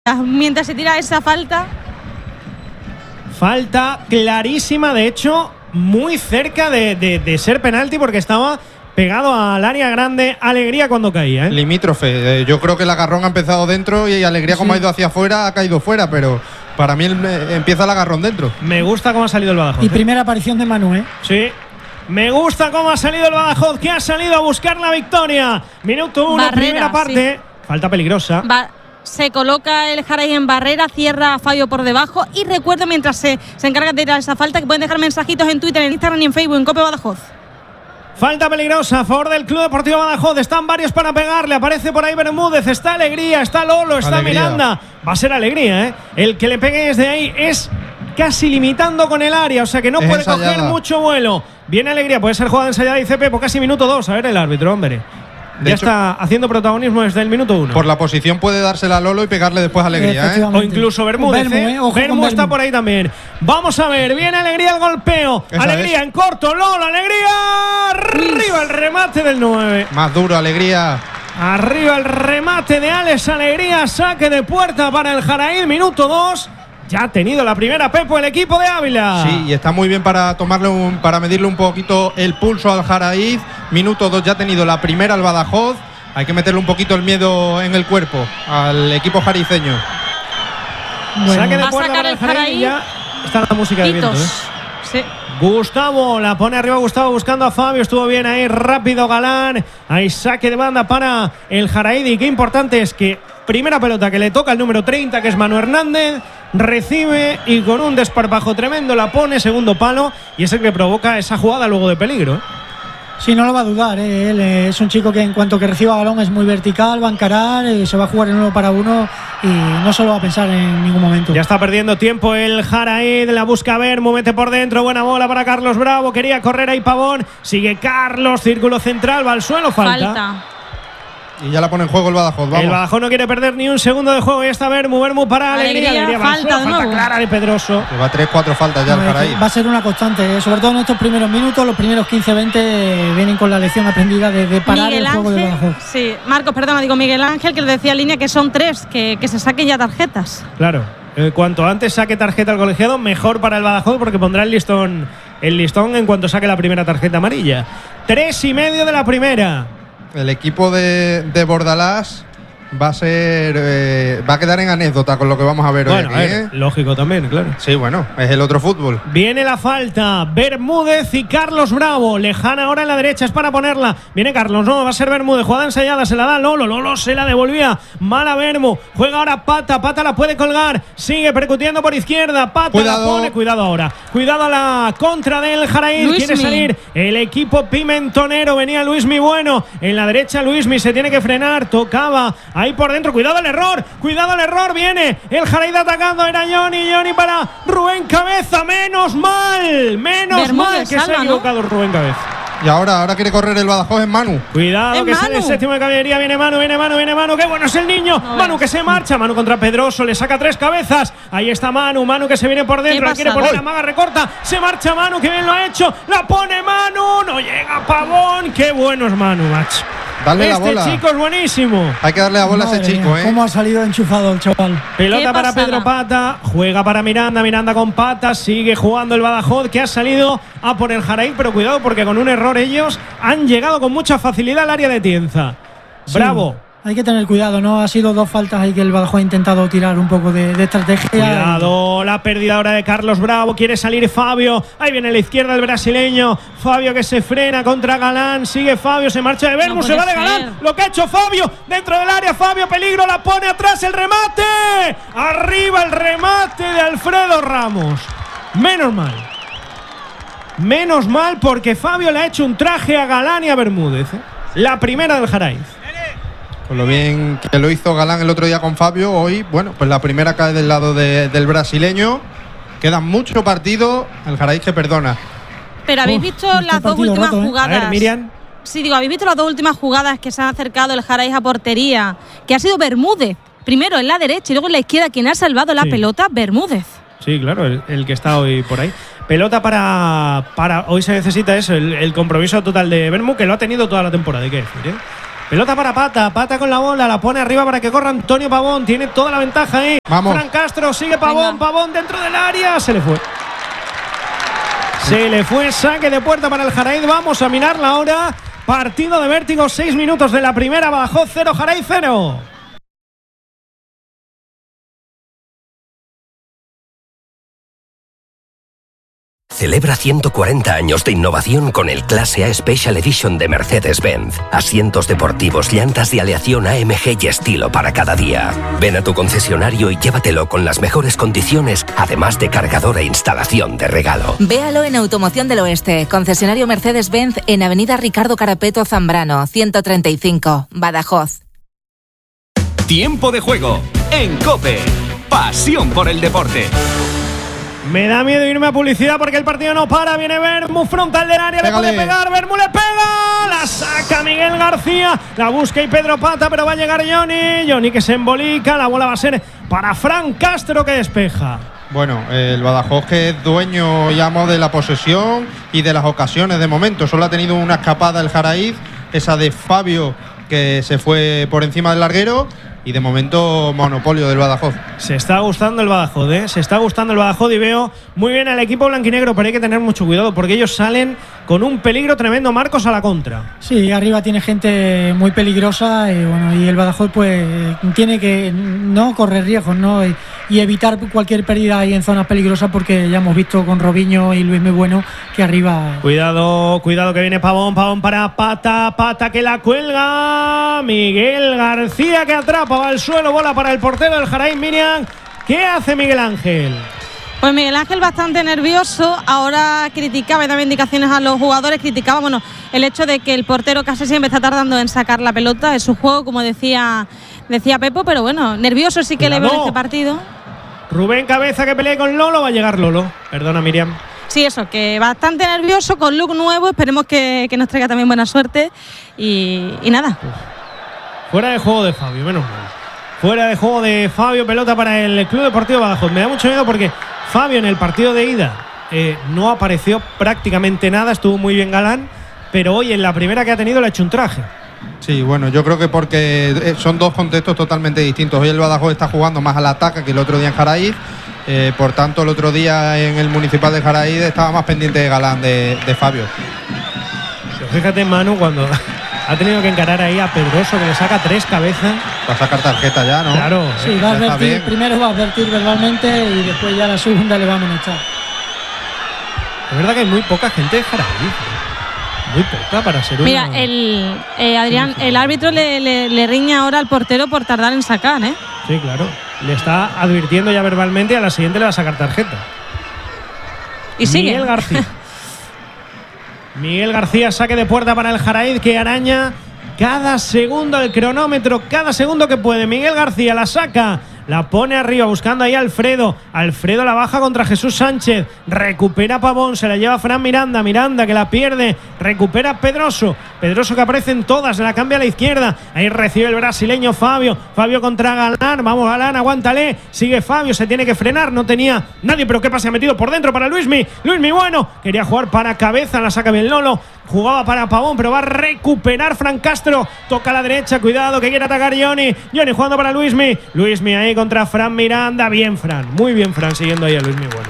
mientras se tira esa falta. Falta clarísima, de hecho, muy cerca de ser penalti porque estaba pegado al área grande. Alegría cuando caía, ¿eh? Limítrofe. Yo creo que el agarrón ha empezado dentro y Alegría, como ha ido hacia afuera, ha caído fuera, pero para mí empieza el agarrón dentro. Me gusta cómo ha salido el Badajoz. Y primera aparición de Manu, ¿eh? Sí. Me gusta cómo ha salido el Badajoz, que ha salido a buscar la victoria. Minuto 1, primera parte. Sí. Falta peligrosa. Se coloca el Jaraíz en barrera, cierra a Fabio por debajo. Y recuerdo, mientras se encarga de tirar esa falta, que pueden dejar mensajitos en Twitter, en Instagram y en Facebook, en Cope Badajoz. Falta peligrosa a favor del Club Deportivo Badajoz. Están varios para pegarle. Aparece por ahí Bermúdez. Está Alegría, está Lolo, está Alegría. Miranda. Va a ser Alegría, ¿eh? El que le pegue desde ahí es casi limitando con el área. O sea que no puede coger mucho vuelo. Viene Alegría, puede ser jugada ensayada, dice Pepo. Casi minuto 2. A ver el árbitro, hombre. Ya está haciendo protagonismo desde el minuto 1. Por la posición puede dársela a Lolo y pegarle después a Alegría, ¿eh? O incluso Bermúdez, Bermú está por ahí también. Vamos a ver, viene Alegría el golpeo. Alegría en corto, Lolo, Alegría. Arriba el remate del 9. Más duro, Alegría. Arriba el remate de Alex Alegría. Saque de puerta para el Jaraíz, minuto 2. Ya ha tenido la primera, Pepo, el equipo de Ávila. Sí, y está muy bien para para medirle un poquito el pulso al Jaraíz. Minuto 2 ya ha tenido la primera al Badajoz. Hay que meterle un poquito el miedo en el cuerpo al equipo jariceño. Bueno, saque de puerta para el Jaraíz. Ya está la música de viento, ¿eh? Sí. Gustavo la pone arriba, Gustavo buscando a Fabio. Estuvo bien ahí, rápido Galán. Ahí saque de banda para el Jaraíz. Y qué importante es que primera pelota que le toca el número 30, que es Manu Hernández. Recibe y con un desparpajo tremendo la pone, segundo palo, y es el que provoca esa jugada luego de peligro, ¿eh? Sí, no lo va a dudar, ¿eh? Él es un chico que en cuanto que reciba balón es muy vertical, va a encarar, se va a jugar en 1 para 1 y no se lo va a pensar en ningún momento. Ya está perdiendo tiempo el Jaraíz, la busca Bermú, mete por dentro, buena bola para Carlos Bravo, quería correr ahí Pavón, sigue Carlos, círculo central, va al suelo, falta. Y ya la pone en juego el Badajoz. Vamos. El Badajoz no quiere perder ni un segundo de juego. Ya está Bermú para Alegría. Falta clara de Pedroso. Que va 3-4 faltas ya el Jaraíz. Va a ser una constante, sobre todo en estos primeros minutos. Los primeros 15-20 vienen con la lección aprendida de parar Miguel el juego del Badajoz. Sí, Marcos, digo Miguel Ángel, que le decía a Línea que son 3, que se saquen ya tarjetas. Claro, cuanto antes saque tarjeta al colegiado, mejor para el Badajoz, porque pondrá el listón en cuanto saque la primera tarjeta amarilla. 3,5 de la primera. El equipo de Bordalás va a quedar en anécdota con lo que vamos a ver hoy aquí, lógico también, claro. Sí, bueno, es el otro fútbol. Viene la falta, Bermúdez y Carlos Bravo. Lejana ahora en la derecha, es para ponerla. Viene Carlos, no, va a ser Bermúdez. Jugada ensayada, se la da Lolo se la devolvía. Mala Bermú, juega ahora Pata la puede colgar. Sigue percutiendo por izquierda, Pata la pone, cuidado ahora. Cuidado a la contra del Jaraíz. Quiere salir el equipo pimentonero. Venía Luismi bueno. En la derecha Luismi se tiene que frenar, tocaba ahí por dentro, cuidado al error, viene el Jaraíz atacando, era Johnny para Rubén Cabeza, menos mal que se ha equivocado, ¿no? Rubén Cabeza. Y ahora quiere correr el Badajoz en Manu. Cuidado, que sale el séptimo de caballería, viene Manu, qué bueno es el niño, Manu que se marcha, Manu contra Pedroso, le saca 3 cabezas, ahí está Manu que se viene por dentro, quiere poner la maga, recorta, se marcha Manu, que bien lo ha hecho, la pone Manu, no llega Pavón, qué bueno es Manu, macho. Dale la bola. Chico es buenísimo. Hay que darle la bola a ese chico, ¿eh? Cómo ha salido enchufado el chaval. Pelota para Pedro Pata. Juega para Miranda con Pata. Sigue jugando el Badajoz, que ha salido a por el Jaraíz. Pero cuidado, porque con un error ellos han llegado con mucha facilidad al área de Tienza. Sí, Bravo. Hay que tener cuidado, ¿no? Ha sido 2 faltas ahí que el Badajoz ha intentado tirar un poco de estrategia. Cuidado, la pérdida ahora de Carlos Bravo. Quiere salir Fabio. Ahí viene a la izquierda el brasileño. Fabio que se frena contra Galán. Sigue Fabio, se marcha de Bermú, se va de Galán. Lo que ha hecho Fabio dentro del área. Fabio, peligro, la pone atrás el remate. Arriba el remate de Alfredo Ramos. Menos mal porque Fabio le ha hecho un traje a Galán y a Bermúdez. La primera del Jaraíz. Con lo bien que lo hizo Galán el otro día con Fabio, hoy, bueno, pues la primera cae del lado del brasileño. Quedan muchos partidos, el Jaraíz que perdona. Pero habéis visto las 2 últimas jugadas. A ver, Miriam. Sí, habéis visto las 2 últimas jugadas que se han acercado el Jaraíz a portería, que ha sido Bermúdez. Primero en la derecha y luego en la izquierda, quien ha salvado la pelota, Bermúdez. Sí, claro, el que está hoy por ahí. Pelota para hoy se necesita eso, el compromiso total de Bermú, que lo ha tenido toda la temporada, hay que decir, ¿eh? Pelota para Pata. Pata con la bola. La pone arriba para que corra Antonio Pavón. Tiene toda la ventaja ahí. Vamos. Fran Castro. Sigue Pavón. Venga. Pavón dentro del área. Se le fue. Se le fue. Saque de puerta para el Jaraíz. Vamos a mirarla ahora. Partido de vértigo. 6 minutos de la primera. Badajoz 0. Jaraíz 0. Celebra 140 años de innovación con el Clase A Special Edition de Mercedes-Benz. Asientos deportivos, llantas de aleación AMG y estilo para cada día. Ven a tu concesionario y llévatelo con las mejores condiciones, además de cargador e instalación de regalo. Véalo en Automoción del Oeste, concesionario Mercedes-Benz en Avenida Ricardo Carapeto Zambrano, 135, Badajoz. Tiempo de juego en COPE. Pasión por el deporte. Me da miedo irme a publicidad porque el partido no para. Viene Bermú frontal del área. Pégale. Le puede pegar. Bermú le pega. La saca Miguel García. La busca y Pedro Pata, pero va a llegar Johnny. Johnny que se embolica. La bola va a ser para Fran Castro que despeja. Bueno, el Badajoz que es dueño, llamo, de la posesión y de las ocasiones de momento. Solo ha tenido una escapada el Jaraíz, esa de Fabio que se fue por encima del larguero. Y de momento monopolio del Badajoz. Se está gustando el Badajoz, ¿eh? Se está gustando el Badajoz y veo muy bien al equipo blanquinegro, pero hay que tener mucho cuidado porque ellos salen con un peligro tremendo. Marcos a la contra. Sí, arriba tiene gente muy peligrosa y el Badajoz pues tiene que no correr riesgos, ¿no? Y evitar cualquier pérdida ahí en zonas peligrosas porque ya hemos visto con Robinho y Luis Muy Bueno que arriba... Cuidado que viene Pavón para Pata que la cuelga. Miguel García que atrapa, va al suelo, bola para el portero del Jaraíz, Miriam. ¿Qué hace Miguel Ángel? Pues Miguel Ángel bastante nervioso, ahora criticaba y daba indicaciones a los jugadores, criticaba el hecho de que el portero casi siempre está tardando en sacar la pelota, es su juego, como decía Pepo, pero bueno, nervioso sí que le veo en este partido. Rubén Cabeza que pelea con Lolo, va a llegar Lolo, perdona Miriam. Sí, eso, que bastante nervioso, con look nuevo, esperemos que nos traiga también buena suerte y nada. Fuera de juego de Fabio, menos mal. Fuera de juego de Fabio, pelota para el Club Deportivo Badajoz. Me da mucho miedo porque Fabio en el partido de ida no apareció prácticamente nada, estuvo muy bien Galán, pero hoy en la primera que ha tenido le ha hecho un traje. Sí, bueno, yo creo que porque son dos contextos totalmente distintos. Hoy el Badajoz está jugando más al ataque que el otro día en Jaraíz. Por tanto, el otro día en el Municipal de Jaraíz estaba más pendiente de Galán de Fabio. Pero fíjate, Manu, cuando ha tenido que encarar ahí a Pedroso, que le saca 3 cabezas. Va a sacar tarjeta ya, ¿no? Claro. Sí, va a advertir, primero va a advertir verbalmente y después ya la segunda le va a amonestar. Es verdad que hay muy poca gente de Jaraíz. Muy poca para ser Mira, Adrián, el árbitro le riñe ahora al portero por tardar en sacar, ¿eh? Sí, claro. Le está advirtiendo ya verbalmente, a la siguiente le va a sacar tarjeta. Y sigue. Miguel García. Miguel García, saque de puerta para el Jaraíz que araña cada segundo el cronómetro, cada segundo que puede. Miguel García la saca. La pone arriba buscando ahí a Alfredo. Alfredo la baja contra Jesús Sánchez. Recupera Pavón. Se la lleva Fran Miranda. Miranda que la pierde. Recupera Pedroso. Pedroso que aparece en todas. La cambia a la izquierda. Ahí recibe el brasileño Fabio. Fabio contra Galán. Vamos Galán, aguántale. Sigue Fabio. Se tiene que frenar. No tenía nadie. Pero qué pase ha metido por dentro para Luismi. Luismi bueno. Quería jugar para Cabeza. La saca bien Lolo. Jugaba para Pavón. Pero va a recuperar Fran Castro. Toca a la derecha. Cuidado que quiere atacar Johnny. Johnny jugando para Luismi. Luismi ahí contra Fran Miranda. Bien Fran, muy bien Fran, siguiendo ahí a Luis muy bueno.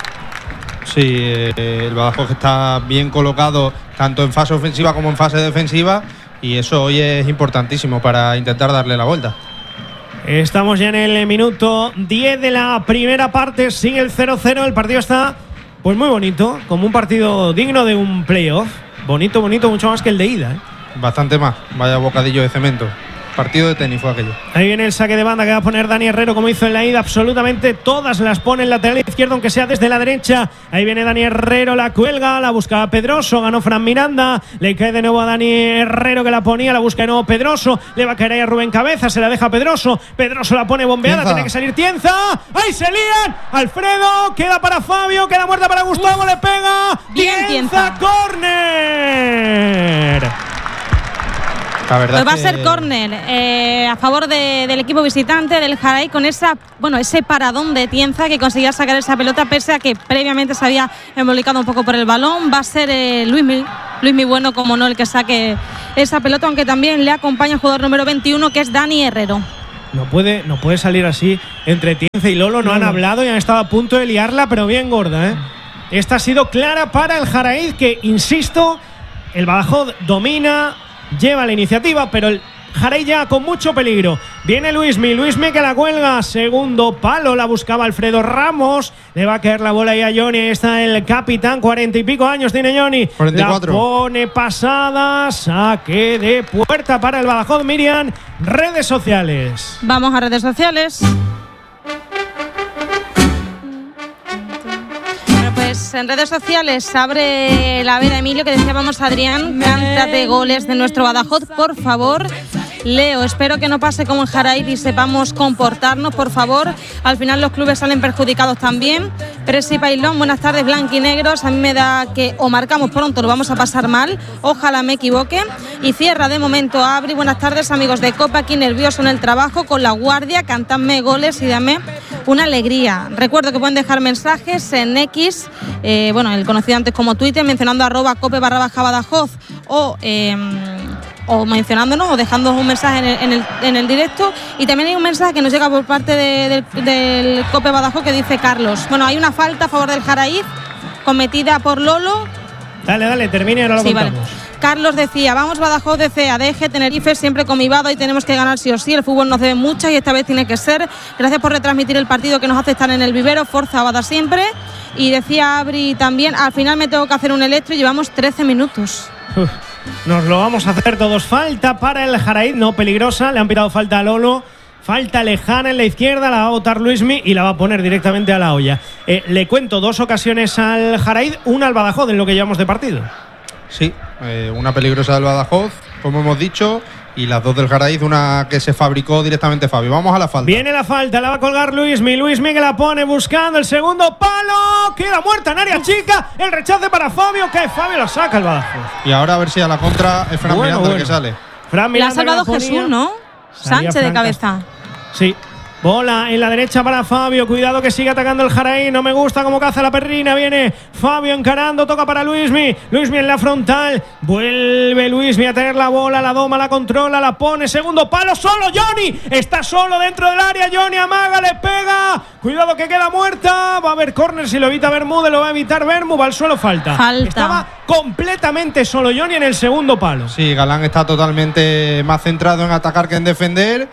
Sí, el Badajoz está bien colocado tanto en fase ofensiva como en fase defensiva y eso hoy es importantísimo para intentar darle la vuelta. Estamos ya en el minuto 10 de la primera parte, sigue el 0-0, el partido está pues muy bonito, como un partido digno de un playoff, bonito, mucho más que el de ida, ¿eh? Bastante más, vaya bocadillo de cemento. Partido de tenis fue aquello. Ahí viene el saque de banda que va a poner Dani Herrero como hizo en la ida. Absolutamente todas las pone en lateral izquierdo, aunque sea desde la derecha. Ahí viene Dani Herrero, la cuelga, la buscaba Pedroso, ganó Fran Miranda. Le cae de nuevo a Dani Herrero que la ponía, la busca de nuevo Pedroso. Le va a caer ahí a Rubén Cabeza, se la deja Pedroso. Pedroso la pone bombeada, tiene que salir Tienza. ¡Ahí se lían! Alfredo, queda para Fabio, queda muerta para Gustavo, le pega. Bien, Tienza. ¡Córner! La verdad pues va a ser córner a favor del equipo visitante del Jaraí, con ese paradón de Tienza que conseguía sacar esa pelota pese a que previamente se había embolicado un poco por el balón. Va a ser Luismi Bueno, como no, el que saque esa pelota, aunque también le acompaña el jugador número 21, que es Dani Herrero. No puede salir así entre Tienza y Lolo. No han hablado y han estado a punto de liarla, pero bien gorda, ¿eh? Esta ha sido clara para el Jaraíz, que, insisto, el Badajoz domina, lleva la iniciativa, pero el Jaraíz ya con mucho peligro. Viene Luismi que la cuelga, segundo palo, la buscaba Alfredo Ramos, le va a caer la bola ahí a Johnny. Ahí está el capitán, 40 y pico años tiene Johnny. 44. La pone pasada, saque de puerta para el Badajoz. Miriam, redes sociales. Vamos a redes sociales. Pues en redes sociales abre la veda Emilio, que decía: vamos Adrián, cántate goles de nuestro Badajoz, por favor. Leo, espero que no pase como en Jaraíz y sepamos comportarnos, por favor. Al final los clubes salen perjudicados también. Presi Pailón, buenas tardes, blanquinegros. A mí me da que o marcamos pronto, lo vamos a pasar mal. Ojalá me equivoque. Y cierra de momento Abri, buenas tardes, amigos de Copa. Aquí nervioso en el trabajo, con la guardia. Cantadme goles y dame una alegría. Recuerdo que pueden dejar mensajes en X, el conocido antes como Twitter, mencionando @cope_Badajoz o mencionándonos o dejándonos un mensaje en el directo. Y también hay un mensaje que nos llega por parte del Cope Badajoz, que dice Carlos: bueno, hay una falta a favor del Jaraíz cometida por Lolo. Dale, termine y ahora lo contamos. Vale. Carlos decía: vamos Badajoz de CADG, Tenerife, siempre con mi Bada, y tenemos que ganar sí o sí. El fútbol nos debe mucho y esta vez tiene que ser. Gracias por retransmitir el partido que nos hace estar en el vivero. Forza Bada siempre. Y decía Abri también: al final me tengo que hacer un electro y llevamos 13 minutos. Nos lo vamos a hacer todos. Falta para el Jaraíz, no peligrosa. Le han pitado falta a Lolo. Falta lejana en la izquierda, la va a botar Luismi y la va a poner directamente a la olla. Le cuento 2 ocasiones al Jaraíz, una al Badajoz en lo que llevamos de partido. Sí, una peligrosa del Badajoz, como hemos dicho, y las 2 del Jaraíz, una que se fabricó directamente Fabio. Vamos a la falta. Viene la falta, la va a colgar Luismi que la pone buscando el segundo palo. Queda muerta en área chica. El rechace para Fabio, que Fabio la saca el Badajoz. Y ahora a ver si a la contra es Fran Miranda el que sale. Fran Miranda, la ha salvado Jesús, ¿no? Sánchez de cabeza. Sí. Bola en la derecha para Fabio. Cuidado que sigue atacando el Jaraíz. No me gusta cómo caza la perrina. Viene Fabio encarando. Toca para Luismi en la frontal. Vuelve Luismi a tener la bola. La doma, la controla, la pone. Segundo palo. Solo Johnny. Está solo dentro del área. Johnny amaga, le pega. Cuidado que queda muerta. Va a haber córner. Si lo evita Bermúdez, lo va a evitar Bermú. Va al suelo, falta. Estaba completamente solo Johnny en el segundo palo. Sí, Galán está totalmente más centrado en atacar que en defender.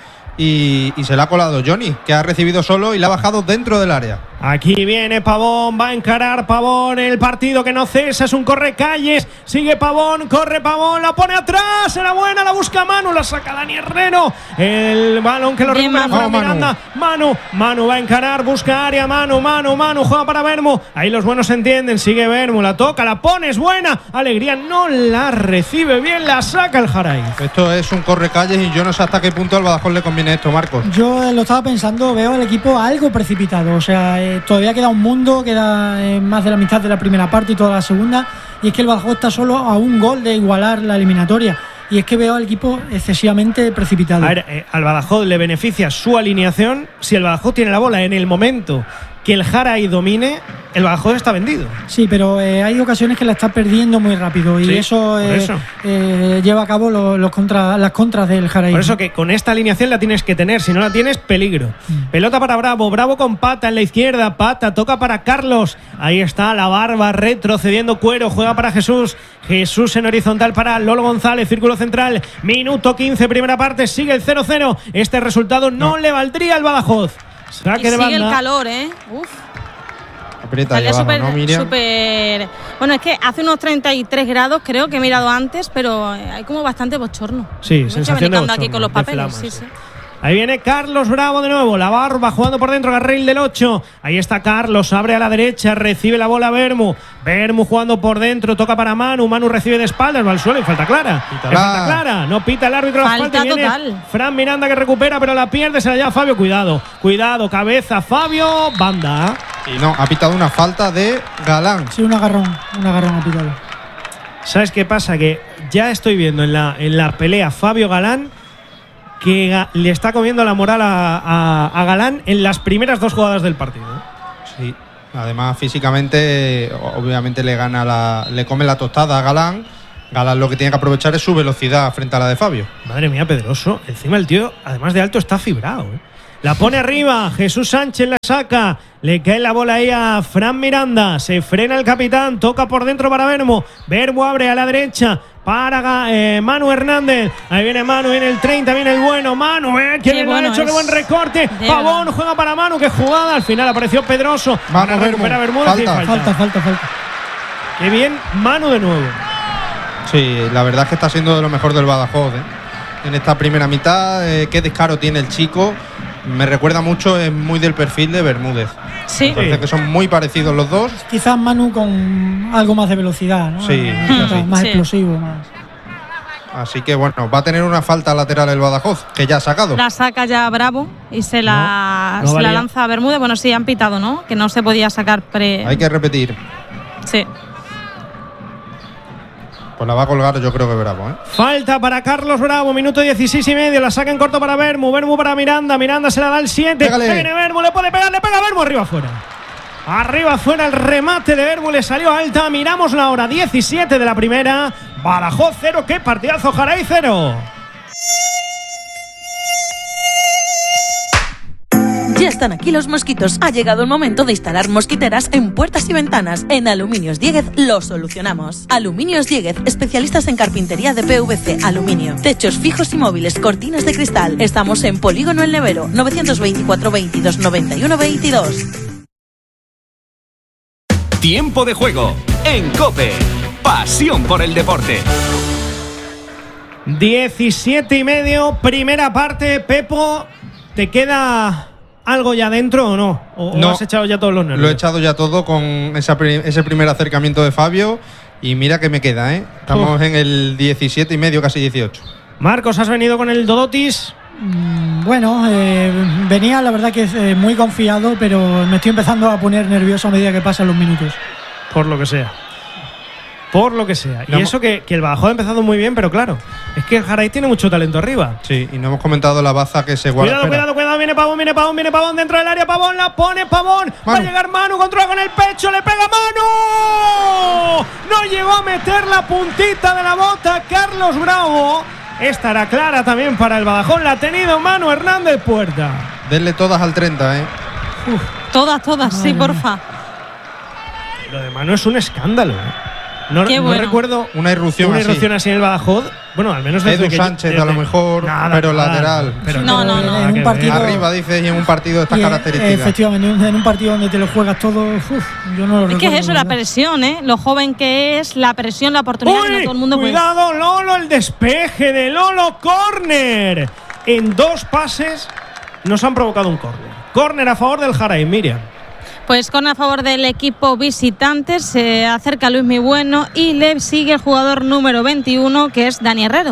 Y se le ha colado Johnny, que ha recibido solo y le ha bajado dentro del área. Aquí viene Pavón, va a encarar Pavón, el partido que no cesa, es un correcalles, sigue Pavón, corre Pavón, la pone atrás, era buena, la busca Manu, la saca Dani Herrero, el balón que lo recupera Fran Miranda, Manu va a encarar, busca área, Manu, juega para Bermu, ahí los buenos se entienden, sigue Bermu, la toca, la pone, es buena, Alegría no la recibe bien, la saca el Jaraíz. Esto es un correcalles y yo no sé hasta qué punto al Badajoz le conviene esto, Marcos. Yo lo estaba pensando, veo al equipo algo precipitado, o sea, todavía queda un mundo, queda más de la mitad de la primera parte y toda la segunda, y es que el Badajoz está solo a un gol de igualar la eliminatoria, y es que veo al equipo excesivamente precipitado. A ver, al Badajoz le beneficia su alineación si el Badajoz tiene la bola en el momento que el Jaraíz domine. El Badajoz está vendido. Sí, pero hay ocasiones que la está perdiendo muy rápido y sí, eso lleva a cabo las contras del Jaraíz. Por eso que con esta alineación la tienes que tener, si no la tienes, peligro. Pelota para Bravo con Pata en la izquierda, Pata toca para Carlos, ahí está la barba retrocediendo Cuero, juega para Jesús en horizontal para Lolo González, círculo central, minuto 15, primera parte, sigue el 0-0, este resultado no le valdría al Badajoz. Saque de banda. Sigue el calor, Uf. Aprieta ahí abajo, ¿no, Miriam? Bueno, es que hace unos 33 grados, creo que he mirado antes, pero hay como bastante bochorno. Sí, sensación de bochorno. Aquí con los papeles, sí. Ahí viene Carlos Bravo de nuevo, la barba jugando por dentro, carril del 8. Ahí está Carlos, abre a la derecha, recibe la bola Bermu jugando por dentro, toca para Manu recibe de espaldas, va al suelo y falta clara. Falta clara, no pita el árbitro la falta. Viene Fran Miranda que recupera, pero la pierde, se la lleva Fabio, cuidado, cabeza Fabio, banda. Y no, ha pitado una falta de Galán. Sí, un agarrón ha pitado. ¿Sabes qué pasa? Que ya estoy viendo en la pelea Fabio Galán que le está comiendo la moral a Galán en las primeras 2 jugadas del partido. Sí, además físicamente obviamente le come la tostada a Galán. Galán lo que tiene que aprovechar es su velocidad frente a la de Fabio. Madre mía, Pedroso. Encima el tío, además de alto, está fibrado, ¿eh? La pone arriba, Jesús Sánchez la saca, le cae la bola ahí a Fran Miranda, se frena el capitán, toca por dentro para Vermo, Vermo abre a la derecha para Manu Hernández, ahí viene Manu, viene el 30, viene el bueno, Manu, que bien bueno lo ha hecho, qué buen recorte, Pavón juega para Manu, qué jugada, al final apareció Pedroso, Manu, recupera Bermúdez, falta. Qué bien, Manu de nuevo. Sí, la verdad es que está siendo de lo mejor del Badajoz, en esta primera mitad, qué descaro tiene el chico. Me recuerda mucho, es muy del perfil de Bermúdez. Sí. Parece que son muy parecidos los dos. Quizás Manu con algo más de velocidad, ¿no? Sí, más explosivo, más. Así que bueno, va a tener una falta lateral el Badajoz, que ya ha sacado. La saca ya Bravo y se la lanza a Bermúdez. Bueno, sí, han pitado, ¿no? Que no se podía sacar Hay que repetir. Sí. Pues la va a colgar, yo creo que Bravo, Falta para Carlos Bravo, minuto 16 y medio. La saca en corto para Vermu para Miranda. Miranda se la da el 7. Viene Vermu, le puede pegar, le pega a Vermu, arriba fuera. Arriba fuera el remate de Vermu, le salió alta. Miramos la hora 17 de la primera. Badajoz 0, qué partidazo. Jaraí 0. Ya están aquí los mosquitos. Ha llegado el momento de instalar mosquiteras en puertas y ventanas. En Aluminios Dieguez lo solucionamos. Aluminios Dieguez, especialistas en carpintería de PVC, aluminio, techos fijos y móviles, cortinas de cristal. Estamos en Polígono El Nevero, 924 22 91 22. Tiempo de juego en COPE. Pasión por el deporte. 17 y medio, primera parte. Pepo, ¿te queda algo ya dentro o no? ¿O has echado ya todos los nervios? Lo he echado ya todo con ese primer acercamiento de Fabio. Y mira que me queda, Estamos en el 17 y medio, casi 18. Marcos, ¿has venido con el Dodotis? Bueno, venía la verdad que es muy confiado, pero me estoy empezando a poner nervioso a medida que pasan los minutos. Por lo que sea. Y eso que el Badajoz ha empezado muy bien, pero claro, es que el Jaraí tiene mucho talento arriba. Sí, y no hemos comentado la baza que se guarda. Cuidado, viene Pavón dentro del área, Pavón la pone, Pavón, va a llegar Manu, controla con el pecho, le pega Manu. No llegó a meter la puntita de la bota Carlos Bravo. Esta era clara también para el Badajoz, la ha tenido Manu Hernández Puerta. Denle todas al 30, Todas, sí, porfa. Lo de Manu es un escándalo, No recuerdo una irrupción así en el Badajoz. Bueno, al menos Edu Sánchez a lo mejor, pero lateral. Pero no. En un partido, arriba, dices, y en un partido de estas características. Efectivamente, en un partido donde te lo juegas todo, yo no lo recuerdo. Es que es eso, la presión, lo joven que es, la presión, la oportunidad de todo el mundo. Cuidado, Lolo, el despeje de Lolo, córner. En 2 pases nos han provocado un córner. Córner a favor del Jaraí, Miriam. Pues con a favor del equipo visitante, se acerca Luis Mi Bueno y le sigue el jugador número 21, que es Dani Herrero.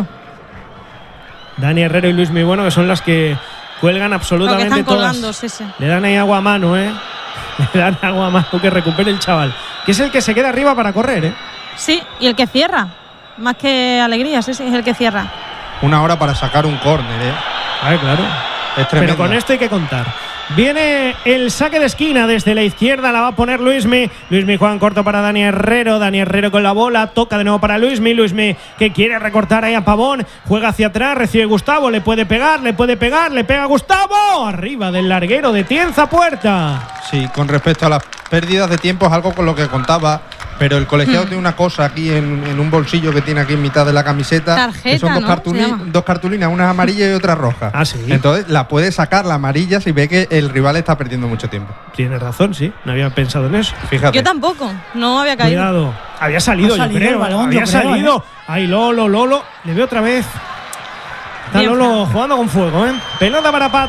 Dani Herrero y Luis Mi Bueno, que son las que cuelgan absolutamente están todas. colgando, sí. Le dan ahí agua a Manu, Le dan agua a Manu, que recupere el chaval. Que es el que se queda arriba para correr, Sí, y el que cierra. Más que alegría, sí, es el que cierra. Una hora para sacar un córner, A ver, claro. Es tremendo. Pero con esto hay que contar. Viene el saque de esquina desde la izquierda, la va a poner Luismi. Luismi juega en corto para Dani Herrero. Dani Herrero con la bola, toca de nuevo para Luismi. Luismi que quiere recortar ahí a Pavón. Juega hacia atrás, recibe Gustavo, le puede pegar, le pega Gustavo. Arriba del larguero de Tienza Puerta. Sí, con respecto a las pérdidas de tiempo es algo con lo que contaba. Pero el colegiado tiene una cosa aquí en un bolsillo que tiene aquí en mitad de la camiseta. Tarjeta, que son dos cartulinas, una amarilla y otra roja. Ah, sí. Entonces la puede sacar la amarilla si ve que el rival está perdiendo mucho tiempo. Tienes razón, sí. No había pensado en eso. Fíjate. Yo tampoco, no había caído. Cuidado. Había salido, yo creo. El balón, había salido. Ahí Lolo. Le veo otra vez. Está Lolo jugando con fuego, Pelota para Pata.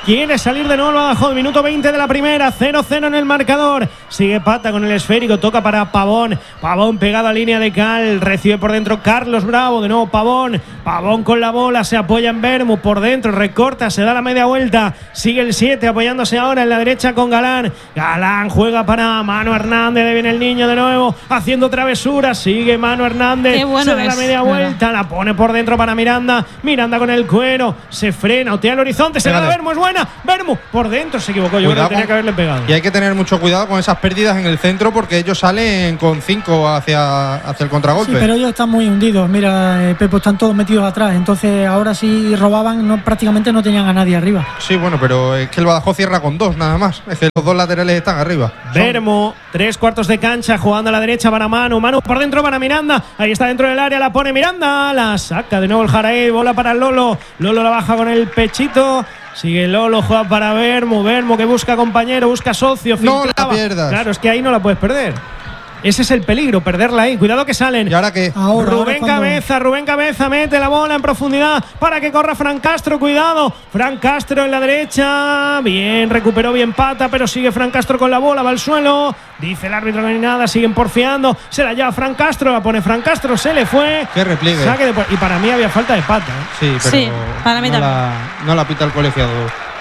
Quiere salir de nuevo el Badajoz. Minuto 20 de la primera. 0-0 en el marcador. Sigue Pata con el esférico. Toca para Pavón. Pavón pegado a línea de cal. Recibe por dentro Carlos Bravo. De nuevo Pavón. Pavón con la bola. Se apoya en Bermú. Por dentro recorta. Se da la media vuelta. Sigue el 7 apoyándose ahora en la derecha con Galán. Galán juega para Manu Hernández. Ahí viene el niño de nuevo. Haciendo travesuras. Sigue Manu Hernández. Qué bueno se da la media vuelta. La pone por dentro para Miranda. Miranda con el cuero. Se frena. Otea el horizonte. Se da a Bermú. Es buena. Bermú por dentro se equivocó. Yo creo que tenía que haberle pegado. Y hay que tener mucho cuidado con esas pérdidas en el centro porque ellos salen con 5 hacia el contragolpe. Sí, pero ellos están muy hundidos. Mira, Pepo, están todos metidos atrás. Entonces ahora sí robaban, prácticamente no tenían a nadie arriba. Sí, bueno, pero es que el Badajoz cierra con 2 nada más. Es que los 2 laterales están arriba. Bermú, 3/4 de cancha, jugando a la derecha para Manu. Manu por dentro para Miranda. Ahí está dentro del área, la pone Miranda. La saca de nuevo el Jaraí. Bola para Lolo. Lolo la baja con el pechito. Sigue Lolo, juega para Bermú. Bermú que busca compañero, busca socio. No la pierdas. Claro, es que ahí no la puedes perder. Ese es el peligro, perderla ahí. Cuidado que salen. ¿Y ahora qué? Rubén Cabeza mete la bola en profundidad para que corra Fran Castro. Cuidado. Fran Castro en la derecha. Bien, recuperó bien Pata, pero sigue Fran Castro con la bola. Va al suelo. Dice el árbitro que no hay nada. Siguen porfiando. Se la lleva Fran Castro. La pone Fran Castro. Se le fue. Qué repliegue. Y para mí había falta de Pata. Sí, pero sí, para mí no la pita el colegiado.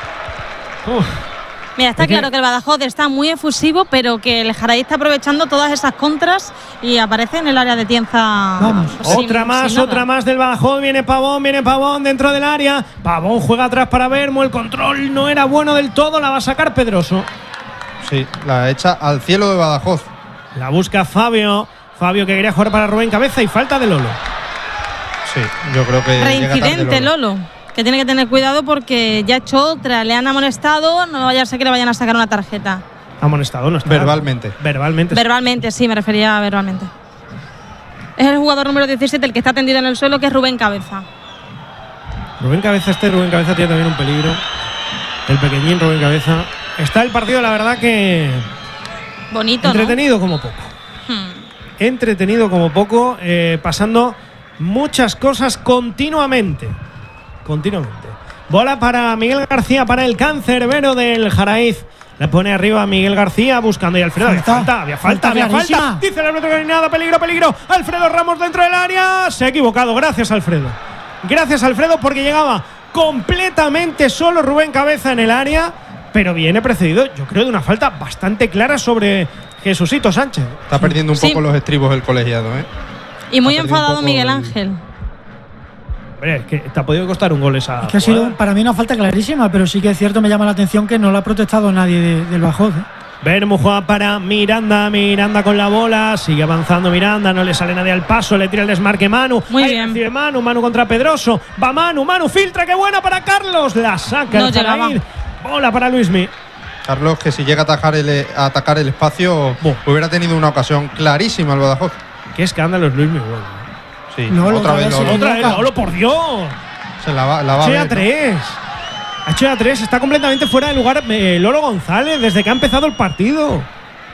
Mira, está claro que el Badajoz está muy efusivo, pero que el Jaraí está aprovechando todas esas contras y aparece en el área de Tienza. Vamos. Otra más del Badajoz. Viene Pavón dentro del área. Pavón juega atrás para Bermú. El control no era bueno del todo. La va a sacar Pedroso. Sí, la echa al cielo de Badajoz. La busca Fabio. Fabio que quería jugar para Rubén Cabeza y falta de Lolo. Sí, yo creo que reincidente Lolo. Que tiene que tener cuidado porque ya ha hecho otra, le han amonestado, no vaya a ser que le vayan a sacar una tarjeta. Amonestado no está. Verbalmente, sí, me refería a verbalmente. Es el jugador número 17 el que está tendido en el suelo, que es Rubén Cabeza. Rubén Cabeza tiene también un peligro. El pequeñín Rubén Cabeza. Está el partido, la verdad que bonito, entretenido, ¿no? Como poco. Entretenido como poco, pasando muchas cosas continuamente. Bola para Miguel García, para el cancerbero del Jaraíz. La pone arriba Miguel García buscando y Alfredo. Había falta. Dice el árbitro que no hay nada. Peligro. Alfredo Ramos dentro del área. Se ha equivocado. Gracias, Alfredo, porque llegaba completamente solo Rubén Cabeza en el área. Pero viene precedido, yo creo, de una falta bastante clara sobre Jesucito Sánchez. Está perdiendo un poco los estribos el colegiado, ¿eh? Y muy enfadado Miguel Ángel. Es que te ha podido costar un gol esa. Es que ha sido para mí una falta clarísima, pero sí que es cierto, me llama la atención que no la ha protestado nadie del Badajoz. Bermú juega para Miranda con la bola, sigue avanzando Miranda, no le sale nadie al paso, le tira el desmarque Manu. Muy bien. Manu contra Pedroso, va Manu, filtra, qué buena para Carlos, la saca no el Jaraí. Bola para Luismi. Carlos, que si llega a atacar el espacio, hubiera tenido una ocasión clarísima el Badajoz. Qué escándalo es Luismi, bueno. Sí, otra vez Lolo, por Dios. Se la va a ver, 3. Ha hecho ya 3. Está completamente fuera de lugar Lolo González desde que ha empezado el partido.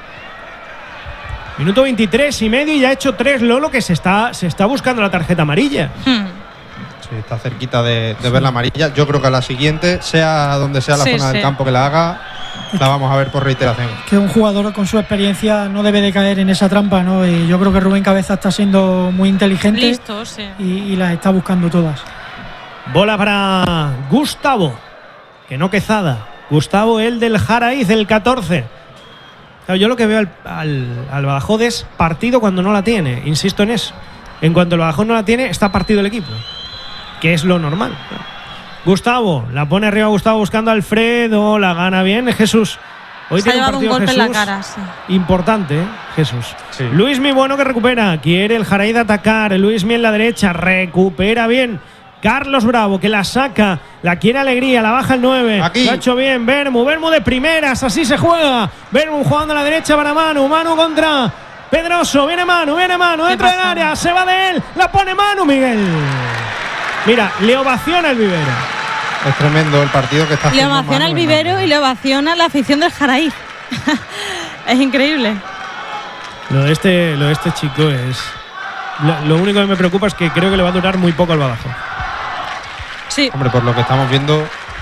Minuto 23 y medio y ya ha hecho 3 Lolo, que se está buscando la tarjeta amarilla. Sí, está cerquita de ver la amarilla. Yo creo que a la siguiente, sea donde sea la zona del campo que la haga, la vamos a ver por reiteración. Que un jugador con su experiencia no debe de caer en esa trampa, ¿no? Y yo creo que Rubén Cabeza está siendo muy inteligente. Listo, sí. y las está buscando todas. Bola para Gustavo, que no Quezada. Gustavo, el del Jaraíz, el 14. Claro, yo lo que veo al Badajoz es partido cuando no la tiene. Insisto en eso. En cuanto el Badajoz no la tiene, está partido el equipo, que es lo normal. Gustavo, la pone arriba Gustavo buscando a Alfredo, la gana bien Jesús. Hoy se tiene ha llevado un golpe Jesús, en la cara, sí. Importante, Jesús. Sí. Luismi, bueno, que recupera. Quiere el Jaraí de atacar. Luismi en la derecha, recupera bien. Carlos Bravo, que la saca, la quiere Alegría, la baja el 9. Aquí. Lo ha hecho bien Bermú de primeras, así se juega. Bermú jugando a la derecha para Manu contra Pedroso. Viene Manu dentro del área, se va de él, la pone Manu, Miguel. Mira, le ovaciona el Vivero. Es tremendo el partido que está haciendo. Le ovaciona el Vivero y le ovaciona la afición del Jaraí. Es increíble. Lo de este chico es... Lo único que me preocupa es que creo que le va a durar muy poco al Badajoz. Sí. Hombre, por lo que estamos viendo,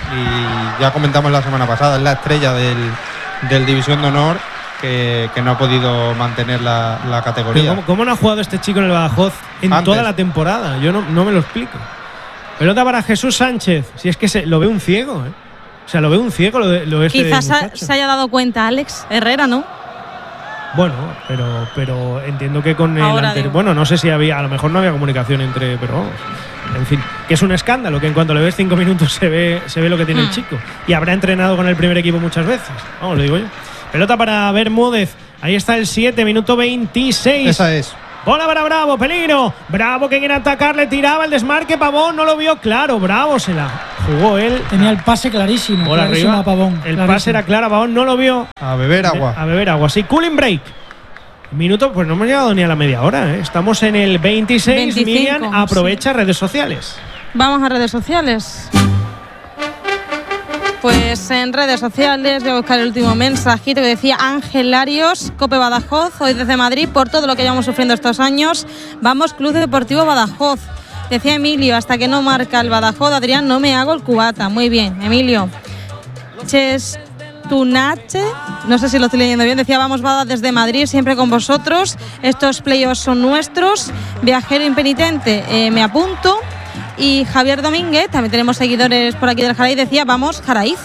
y ya comentamos la semana pasada, es la estrella del División de Honor que no ha podido mantener la categoría. ¿Cómo no ha jugado este chico en el Badajoz en toda la temporada? Yo no me lo explico. Pelota para Jesús Sánchez. Si es que lo ve un ciego, ¿eh? O sea, lo ve un ciego Quizás se haya dado cuenta Alex Herrera, ¿no? Bueno, pero entiendo que con el bueno, no sé si había, a lo mejor no había comunicación entre, pero vamos, en fin, que es un escándalo que en cuanto le ves 5 minutos se ve lo que tiene el chico, y habrá entrenado con el primer equipo muchas veces, vamos, lo digo yo. Pelota para Bermúdez, ahí está el 7, minuto 26. Esa es. Bola para Bravo, peligro. Bravo que quiere atacar, le tiraba el desmarque, Pavón no lo vio claro. Bravo se la jugó él. Tenía el pase clarísimo. Bola arriba. A Pavón. El clarísimo. pase era claro, Pavón no lo vio. A beber agua. A beber agua. Sí, cooling break. Minuto, pues no hemos llegado ni a la media hora, ¿eh? Estamos en el 26. 25, Miriam, aprovecha redes sociales. Vamos a redes sociales. Pues en redes sociales voy a buscar el último mensajito que decía Ángel Larios, Cope Badajoz, hoy desde Madrid, por todo lo que llevamos sufriendo estos años. Vamos, Club Deportivo Badajoz. Decía Emilio, hasta que no marca el Badajoz, Adrián, no me hago el cubata. Muy bien, Emilio. Chestunache, no sé si lo estoy leyendo bien, decía vamos Bada desde Madrid, siempre con vosotros. Estos playoffs son nuestros. Viajero impenitente, me apunto. Y Javier Domínguez, también tenemos seguidores por aquí del Jaraíz, decía vamos Jaraíz.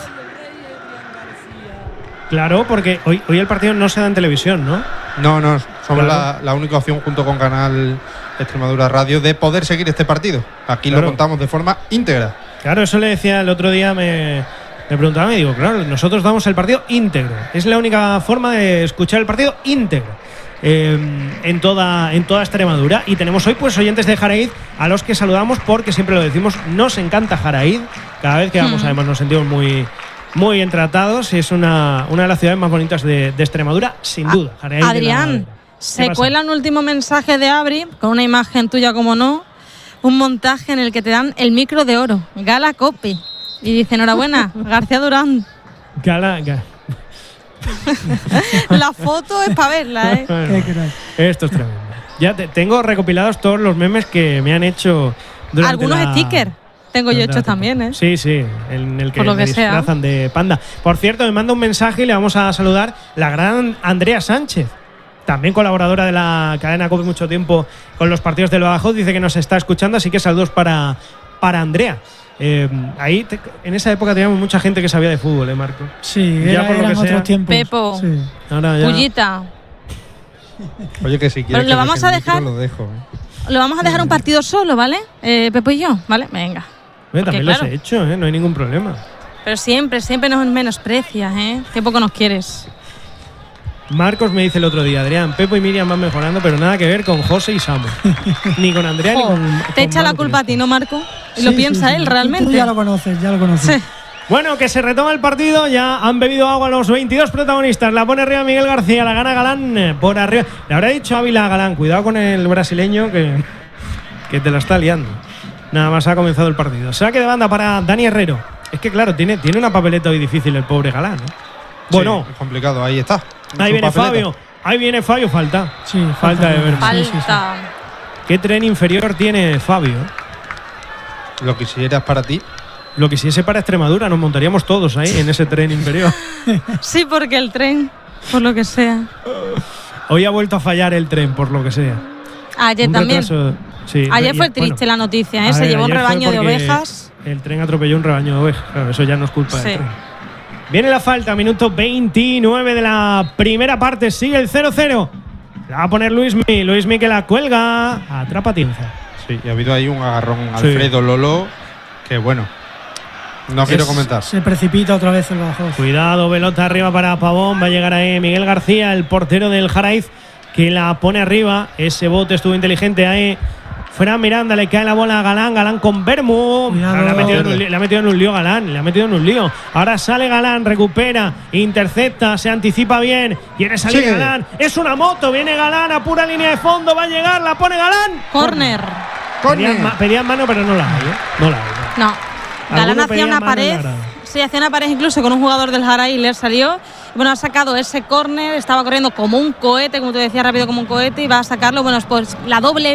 Claro, porque hoy el partido no se da en televisión, ¿no? No, somos claro. la única opción junto con Canal Extremadura Radio de poder seguir este partido. Aquí lo contamos de forma íntegra. Claro, eso le decía el otro día, me preguntaba, me digo, claro, nosotros damos el partido íntegro. Es la única forma de escuchar el partido íntegro. En toda Extremadura, y tenemos hoy pues oyentes de Jaraíz a los que saludamos porque siempre lo decimos, nos encanta Jaraíz, cada vez que vamos además nos sentimos muy entratados, y es una de las ciudades más bonitas de Extremadura, sin duda. Jaraíz. Adrián, se cuela un último mensaje de Abri con una imagen tuya, como no, un montaje en el que te dan el micro de oro, Gala Cope, y dice enhorabuena García Durán. Gala. La foto es para verla, ¿eh? Esto es tremendo. Ya tengo recopilados todos los memes que me han hecho durante algunos stickers tengo yo hechos también, ¿eh? Sí, en el que me disfrazan de panda. Por cierto, me manda un mensaje y le vamos a saludar la gran Andrea Sánchez, también colaboradora de la cadena COPE mucho tiempo con los partidos del Badajoz. Dice que nos está escuchando, así que saludos para Andrea. Ahí en esa época teníamos mucha gente que sabía de fútbol, Marco. Sí, ya por lo que sea, otros tiempos. Pepo, sí. Ahora ya. Pullita. Oye, que si quieres lo vamos a dejar. Lo dejo, Lo vamos a dejar un partido solo, ¿vale? Pepo y yo, ¿vale? Venga. También claro, los he hecho, no hay ningún problema. Pero siempre nos menosprecias, ¿eh? Qué poco nos quieres. Marcos me dice el otro día, Adrián, Pepo y Miriam van mejorando, pero nada que ver con José y Samu. Ni con Andrea ni con Te echa la culpa a ti, ¿no, Marco? Y lo piensa él realmente. Tú ya lo conoces. Sí. Bueno, que se retoma el partido, ya han bebido agua los 22 protagonistas. La pone arriba Miguel García, la gana Galán por arriba. Le habrá dicho Ávila a Galán, cuidado con el brasileño que te la está liando. Nada más ha comenzado el partido. Saque de banda para Dani Herrero. Es que claro, tiene una papeleta hoy difícil el pobre Galán, ¿eh? Bueno, es complicado, ahí está. Ahí viene Fabio, falta. Sí, falta de ver. Falta. ¿Qué tren inferior tiene Fabio? Lo que quisieras para ti. Lo que quisiese para Extremadura, nos montaríamos todos ahí en ese tren inferior. Sí, porque el tren, por lo que sea. Hoy ha vuelto a fallar el tren, por lo que sea. Ayer también. Sí, ayer fue triste la noticia, ¿eh? Se llevó un rebaño de ovejas. El tren atropelló un rebaño de ovejas. Claro, eso ya no es culpa del tren. Viene la falta, minuto 29 de la primera parte. Sigue el 0-0. La va a poner Luismi que la cuelga. Atrapa Tienza. Sí, y ha habido ahí un agarrón Alfredo Lolo que bueno, no quiero comentar. Se precipita otra vez el Badajoz. Cuidado, pelota arriba para Pavón. Va a llegar ahí Miguel García, el portero del Jaraíz, que la pone arriba. Ese bote estuvo inteligente ahí. Fran Miranda, le cae la bola a Galán con Bermú. Le ha metido en un lío Galán. Ahora sale Galán, recupera, intercepta, se anticipa bien. Quiere salir Galán. Es una moto, viene Galán a pura línea de fondo, va a llegar, la pone Galán. Corner. Pedían mano, pero no la hay, ¿eh? No la hay. No. Galán hacía una pared. Sí, hacía una pared incluso con un jugador del Jaraíz, le salió. Bueno, ha sacado ese córner, estaba corriendo como un cohete, como te decía, rápido como un cohete, y va a sacarlo. Bueno, pues la doble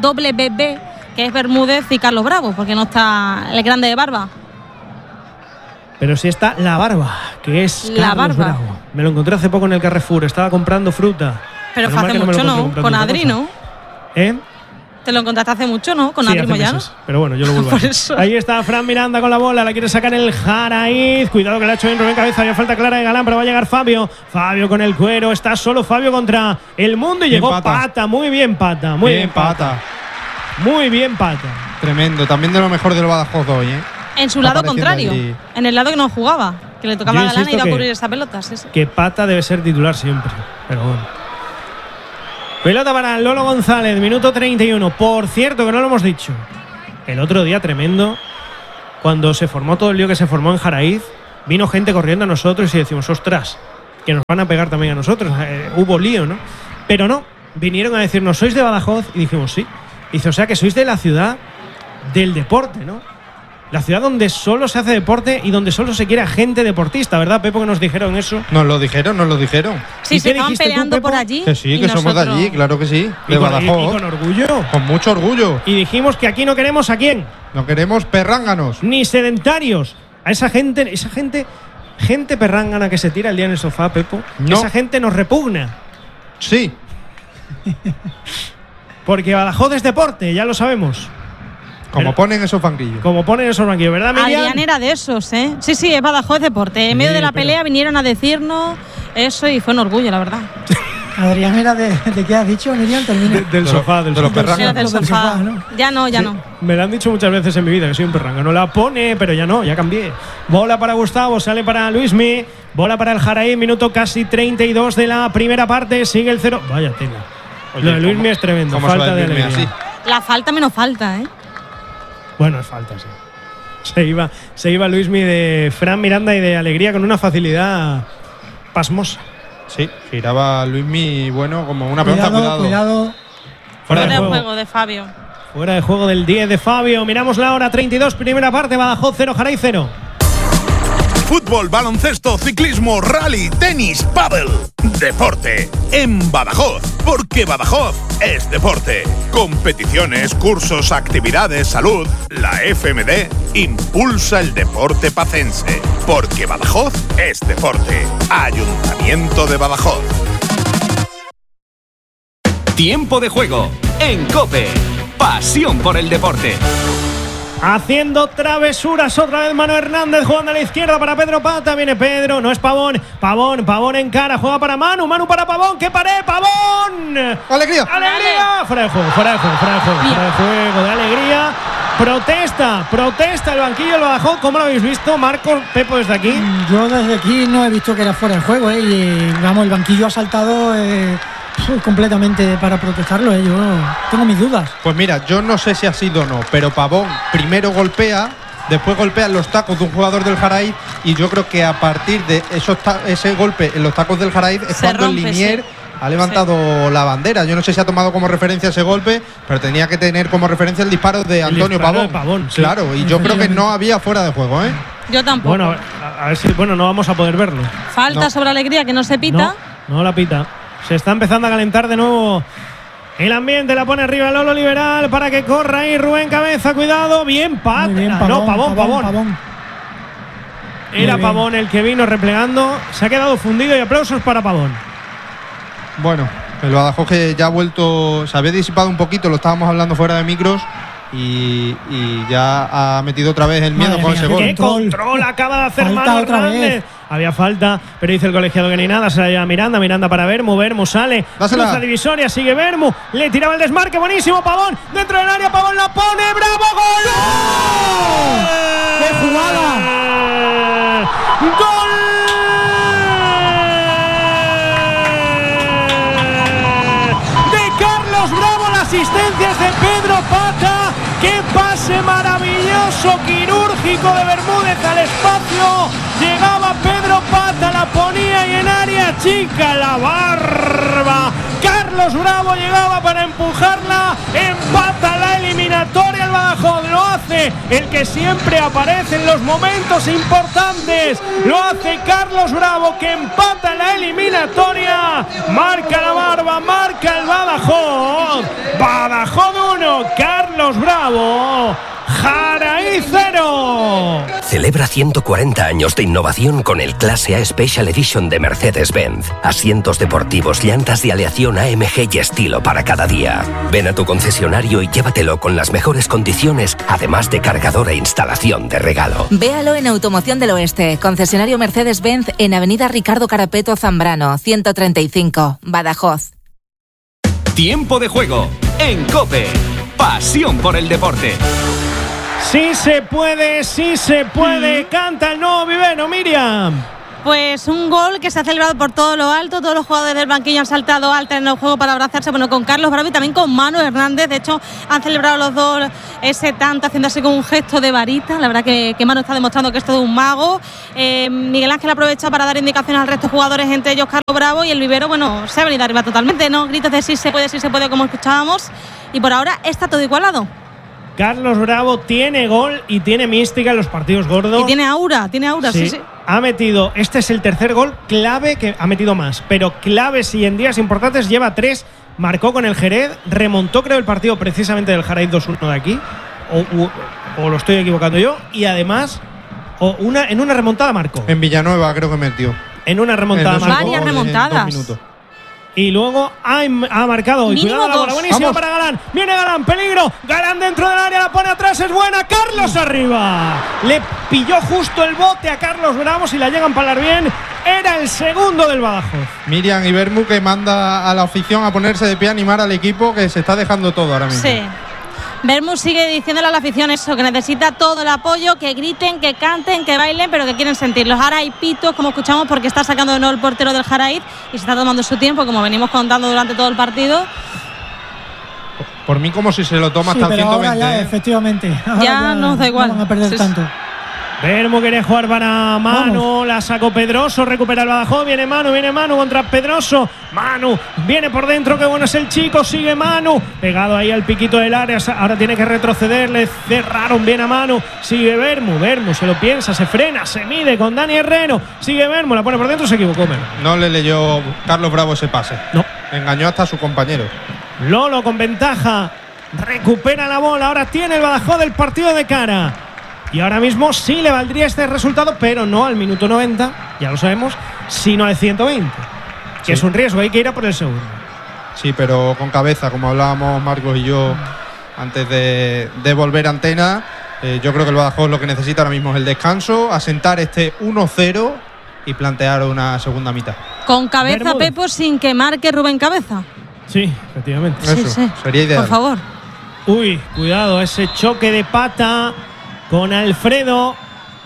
BB, que es Bermúdez y Carlos Bravo, porque no está el grande de barba. Pero sí está la barba, que es La Carlos barba. Bravo. Me lo encontré hace poco en el Carrefour, estaba comprando fruta. Pero Menos mal hace que me mucho, lo encontré ¿no? comprando Con otra Adri, cosa. ¿no? ¿Eh? Te lo encontraste hace mucho, ¿no? Con Sí, Adri hace Moyano. meses, pero bueno, yo lo vuelvo a Por hacer. eso. Ahí está Fran Miranda con la bola, la quiere sacar el Jaraiz. Cuidado que le ha hecho bien Rubén Cabeza, había falta clara de Galán, pero va a llegar Fabio. Fabio con el cuero, está solo Fabio contra el mundo y Bien, llegó Pata. muy bien Pata, muy bien Pata. Muy bien Pata. Tremendo, también de lo mejor del Badajoz hoy, ¿eh? En su Está lado apareciendo contrario. allí. En el lado que no jugaba. Que le tocaba Yo a Galán y insisto iba a que- cubrir esa pelota. Sí, sí. Que Pata debe ser titular siempre, pero bueno. Pelota para Lolo González, minuto 31. Por cierto, que no lo hemos dicho. El otro día tremendo, cuando se formó todo el lío que se formó en Jaraiz, vino gente corriendo a nosotros y decimos, ostras, que nos van a pegar también a nosotros. Hubo lío, ¿no? Pero no, vinieron a decirnos, ¿sois de Badajoz? Y dijimos, sí. Dice, o sea que sois de la ciudad del deporte, ¿no? La ciudad donde solo se hace deporte y donde solo se quiere a gente deportista, ¿verdad, Pepo? Que nos dijeron eso. Nos lo dijeron. Sí, ¿Y se qué estaban dijiste tú, peleando Pepo? por allí. Que sí, y que somos de nosotros- allí, claro que sí. Y De con, y Badajoz. con orgullo. Con mucho orgullo. Y dijimos que aquí no queremos a quién, No queremos perránganos. ni sedentarios. A esa gente perrángana que se tira el día en el sofá, Pepo. No. Esa gente nos repugna. Sí. Porque Badajoz es deporte, ya lo sabemos. Como Pero- ponen esos banquillos. Como ponen esos banquillos, ¿verdad, Miriam? Adrián era de esos, ¿eh? Sí, sí, es Badajoz deporte. En medio de la pero- pelea vinieron a decirnos eso y fue un orgullo, la verdad. Adrián era de qué has dicho, Miriam, termina. Del sofá, del de los sofá. perránganos. Era del Los del sofá. sofá, ¿no? Ya no, ya no. Me lo han dicho muchas veces en mi vida que soy un perranga. No la pone, pero ya no, ya cambié. Bola para Gustavo, sale para Luismi. Bola para el Jaraiz, minuto casi 32 de la primera parte. Sigue el 0. Vaya tela. Oye, Lo de Luismi ¿cómo- es tremendo. cómo se va Falta de el Luismi alegría. así? La falta menos falta, ¿eh? Bueno, es falta, sí. Se iba Luismi de Fran Miranda y de alegría con una facilidad pasmosa. Sí, giraba Luismi, bueno, como una pelota, cuidado. Cuidado. Fuera de Fuera de juego. juego de Fabio. Fuera de juego del 10 de Fabio. Miramos la hora 32, primera parte. Badajoz 0, Jaraiz 0. Fútbol, baloncesto, ciclismo, rally, tenis, pádel. Deporte en Badajoz, porque Badajoz es deporte. Competiciones, cursos, actividades, salud. La FMD impulsa el deporte pacense, porque Badajoz es deporte. Ayuntamiento de Badajoz. Tiempo de juego en COPE. Pasión por el deporte. Haciendo travesuras otra vez Manu Hernández jugando a la izquierda para Pedro Pata. Viene Pedro, no es Pavón. Pavón en cara, juega para Manu. Manu para Pavón, ¡qué pared! ¡Pavón! ¡Alegría! ¡Alegría! Fuera de juego de alegría. Protesta el banquillo del Badajoz. ¿Cómo lo habéis visto, Marcos, Pepo, desde aquí? Yo desde aquí no he visto que era fuera de juego, y vamos, el banquillo ha saltado completamente para protestarlo, yo tengo mis dudas. Pues mira, yo no sé si ha sido o no, pero Pavón primero golpea, después golpea los tacos de un jugador del Jaraiz, y yo creo que a partir de ese golpe en los tacos del Jaraiz es Se cuando rompe, el Linier sí. ha levantado la bandera. Yo no sé si ha tomado como referencia ese golpe, pero tenía que tener como referencia el disparo de Antonio disparo Pavón. de Pavón, sí. Claro, y yo creo que no había fuera de juego, ¿eh? Yo tampoco. Bueno, a ver si no vamos a poder verlo. Falta no. sobre alegría que no se pita. No la pita. Se está empezando a calentar de nuevo el ambiente. La pone arriba Lolo Liberal para que corra ahí Rubén Cabeza. Cuidado. Bien, Pata. Muy bien, No, Pavón. Era Muy bien. Pavón el que vino replegando. Se ha quedado fundido y aplausos para Pavón. Bueno, el Badajoz que ya ha vuelto, se había disipado un poquito, lo estábamos hablando fuera de micros, y ya ha metido otra vez el miedo Madre con mía, ese qué gol. ¡Qué control acaba de hacer Falta Manu otra Hernández! vez. Había falta, pero dice el colegiado que ni nada. Se la lleva Miranda para Vermu sale. Dásela. Cruza divisoria, sigue Vermu. Le tiraba el desmarque, buenísimo. Pavón, dentro del área, Pavón la pone. ¡Bravo, gol! ¡Qué jugada! ¡Gol! De Carlos Bravo, la asistencia es de Pedro Pata. ¡Qué pase maravilloso, quirúrgico de Bermúdez al espacio! Llegaba Pedro Pata, la ponía y en área chica la barba. Carlos Bravo llegaba para empujarla. Empata la eliminatoria el Badajoz. Lo hace el que siempre aparece en los momentos importantes. Lo hace Carlos Bravo, que empata la eliminatoria. Marca la barba, marca el Badajoz. Badajoz 1, Carlos Bravo. Jaraiz 0. Celebra 140 años de innovación con el Clase A Special Edition de Mercedes-Benz. Asientos deportivos, llantas de aleación AMG y estilo para cada día. Ven a tu concesionario y llévatelo con las mejores condiciones, además de cargador e instalación de regalo. Véalo en Automoción del Oeste, concesionario Mercedes-Benz en Avenida Ricardo Carapeto Zambrano, 135, Badajoz. Tiempo de juego en COPE. Pasión por el deporte. Sí se puede. Canta el nuevo vivero, Miriam. Pues un gol que se ha celebrado por todo lo alto. Todos los jugadores del banquillo han saltado alto en el juego para abrazarse, con Carlos Bravo y también con Manu Hernández. De hecho, han celebrado los dos ese tanto, haciendo así con un gesto de varita. La verdad que Manu está demostrando que es todo un mago. Miguel Ángel aprovecha para dar indicaciones al resto de jugadores, entre ellos Carlos Bravo, y el vivero, se ha venido arriba totalmente, ¿no? Gritos de sí se puede, como escuchábamos. Y por ahora está todo igualado. Carlos Bravo tiene gol y tiene mística en los partidos gordos. Y tiene aura, sí. Ha metido, este es el tercer gol clave, que ha metido más, pero claves y en días importantes lleva 3. Marcó con el Jerez, remontó creo el partido precisamente del Jaraíz 2-1 de aquí, o lo estoy equivocando yo, y además en una remontada marcó. En Villanueva creo que metió. En una remontada marcó. Varias remontadas. Y luego ha marcado. Y cuidado la bola, buenísima para Galán. Viene Galán, peligro. Galán dentro del área, la pone atrás, es buena. Carlos arriba. Le pilló justo el bote a Carlos Bravo. Si la llegan a parar bien, era el segundo del Badajoz. Miriam Ibermu, que manda a la afición a ponerse de pie, a animar al equipo, que se está dejando todo ahora mismo. Sí. Bermú sigue diciéndole a la afición eso, que necesita todo el apoyo, que griten, que canten, que bailen, pero que quieren sentirlos. Ahora hay pitos, como escuchamos, porque está sacando de nuevo el portero del Jaraíz y se está tomando su tiempo, como venimos contando durante todo el partido. Por mí, como si se lo toma hasta el 120. Ahora ya, efectivamente. Ahora ya nos da igual. No van a perder tanto. Bermú quiere jugar para Manu, la sacó Pedroso, recupera el Badajoz, viene Manu contra Pedroso, Manu viene por dentro, qué bueno es el chico, sigue Manu, pegado ahí al piquito del área, ahora tiene que retroceder, le cerraron bien a Manu, sigue Bermú se lo piensa, se frena, se mide con Dani Herrero, sigue Bermú, la pone por dentro, se equivocó Bermú. No le leyó Carlos Bravo ese pase, no. Engañó hasta a su compañero. Lolo con ventaja, recupera la bola, ahora tiene el Badajoz del partido de cara. Y ahora mismo sí le valdría este resultado, pero no al minuto 90, ya lo sabemos, sino al 120. Que es un riesgo, hay que ir a por el segundo. Sí, pero con cabeza, como hablábamos Marcos y yo antes de volver a antena. Yo creo que el Badajoz lo que necesita ahora mismo es el descanso, asentar este 1-0 y plantear una segunda mitad. Con cabeza, Bermúdez. Pepo, sin que marque Rubén Cabeza. Sí, efectivamente. Eso, sí. Sería ideal. Por favor. Uy, cuidado, ese choque de pata con Alfredo.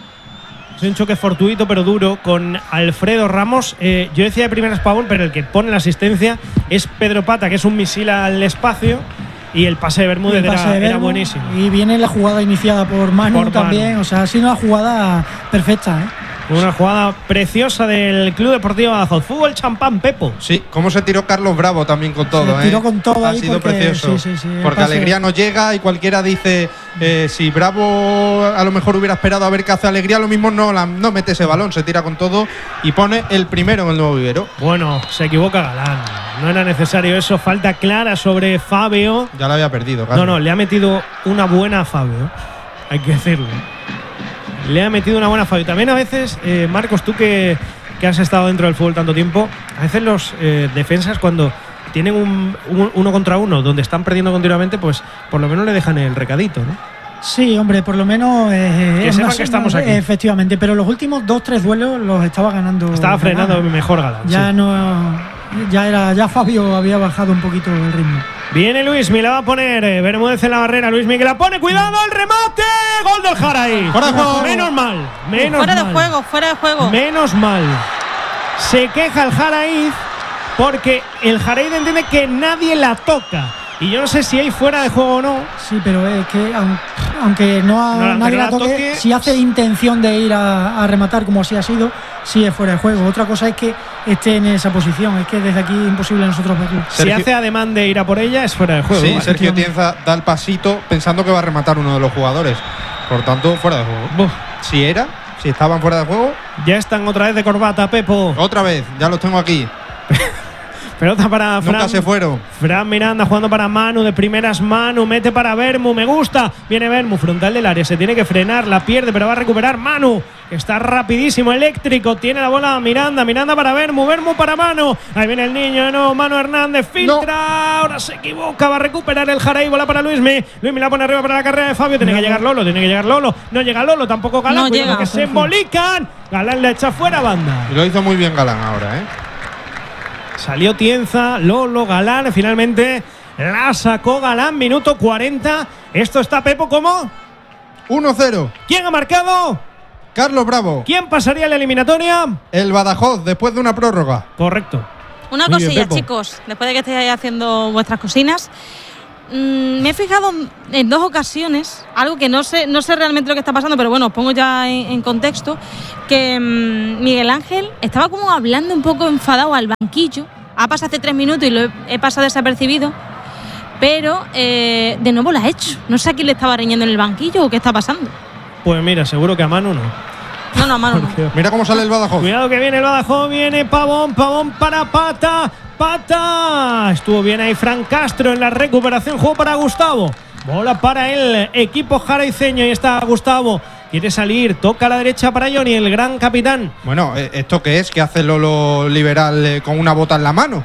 Es un choque fortuito pero duro con Alfredo Ramos. Yo decía de primeras Pavón, pero el que pone la asistencia es Pedro Pata, que es un misil al espacio. Y el pase de Bermúdez era buenísimo. Y viene la jugada iniciada por Manu también. O sea, ha sido una jugada perfecta, Una jugada preciosa del Club Deportivo Badajoz. Fútbol champán, Pepo. Sí, cómo se tiró Carlos Bravo también con todo. Se tiró con todo. Ha sido precioso. Sí, porque Alegría no llega y cualquiera dice, si Bravo a lo mejor hubiera esperado a ver qué hace Alegría, lo mismo no mete ese balón, se tira con todo y pone el primero en el nuevo vivero. Bueno, se equivoca Galán. No era necesario eso. Falta clara sobre Fabio. Ya la había perdido, Carlos. No, le ha metido una buena a Fabio. Hay que decirlo. Le ha metido una buena Fabio. También a veces, Marcos, tú que has estado dentro del fútbol tanto tiempo, a veces los defensas cuando tienen un 1 contra 1 donde están perdiendo continuamente, pues por lo menos le dejan el recadito, ¿no? Sí, hombre, por lo menos que sepan que estamos aquí. Efectivamente, pero los últimos 2-3 duelos los estaba ganando. Estaba frenando mejor Galán. Ya Fabio había bajado un poquito el ritmo. Viene Luismi, la va a poner Bermúdez en la barrera. Luismi que la pone, cuidado, el remate. Gol del Jaraíz. Fuera de juego. Menos mal. Fuera de juego. Menos mal. Se queja el Jaraíz porque el Jaraíz entiende que nadie la toca. Y yo no sé si hay fuera de juego o no. Sí, pero es que aunque nadie la toque, si hace intención de ir a rematar como así ha sido, sí es fuera de juego. Otra cosa es que esté en esa posición. Es que desde aquí es imposible a nosotros verlo. Si hace ademán de ir a por ella, es fuera de juego. Sí, ¿vale? Sergio Tienza da el pasito pensando que va a rematar uno de los jugadores. Por tanto, fuera de juego. Si estaban fuera de juego. Ya están otra vez de corbata, Pepo. Otra vez, ya los tengo aquí. Pelota para Fran. Nunca se fueron. Fran Miranda jugando para Manu, de primeras Manu, mete para Vermu, me gusta. Viene Vermu, frontal del área, se tiene que frenar, la pierde, pero va a recuperar Manu. Está rapidísimo, eléctrico, tiene la bola Miranda, Miranda para Vermu, Vermu para Manu. Ahí viene el niño de nuevo, Manu Hernández, filtra, ahora se equivoca, va a recuperar el Jaraí, bola para Luismi. Luismi la pone arriba para la carrera de Fabio, tiene que llegar Lolo, no llega Lolo, tampoco Galán, no llega, que se embolican. Galán le echa fuera banda. Y lo hizo muy bien Galán ahora, ¿eh? Salió Tienza, Lolo, Galán, finalmente la sacó Galán, minuto 40. Esto está, Pepo, ¿cómo? 1-0. ¿Quién ha marcado? Carlos Bravo. ¿Quién pasaría a la eliminatoria? El Badajoz, después de una prórroga. Correcto. Una Muy bien, cosilla, Pepo. chicos, después de que estéis haciendo vuestras cocinas, me he fijado en 2 ocasiones, algo que no sé realmente lo que está pasando, pero bueno, os pongo ya en contexto, que Miguel Ángel estaba como hablando un poco enfadado al banquillo. Ha pasado hace 3 minutos y lo he pasado desapercibido, pero de nuevo lo ha hecho. No sé a quién le estaba riñendo en el banquillo o qué está pasando. Pues mira, seguro que a Manu no. No, mano, no. Mira cómo sale el Badajoz. Cuidado que viene el Badajoz, viene Pavón para Pata. Estuvo bien ahí Fran Castro en la recuperación, juego para Gustavo. Bola para el equipo jaraiceño, y está Gustavo. Quiere salir, toca a la derecha para Johnny, el gran capitán. Bueno, ¿esto qué es? ¿Qué hace Lolo Liberal con una bota en la mano?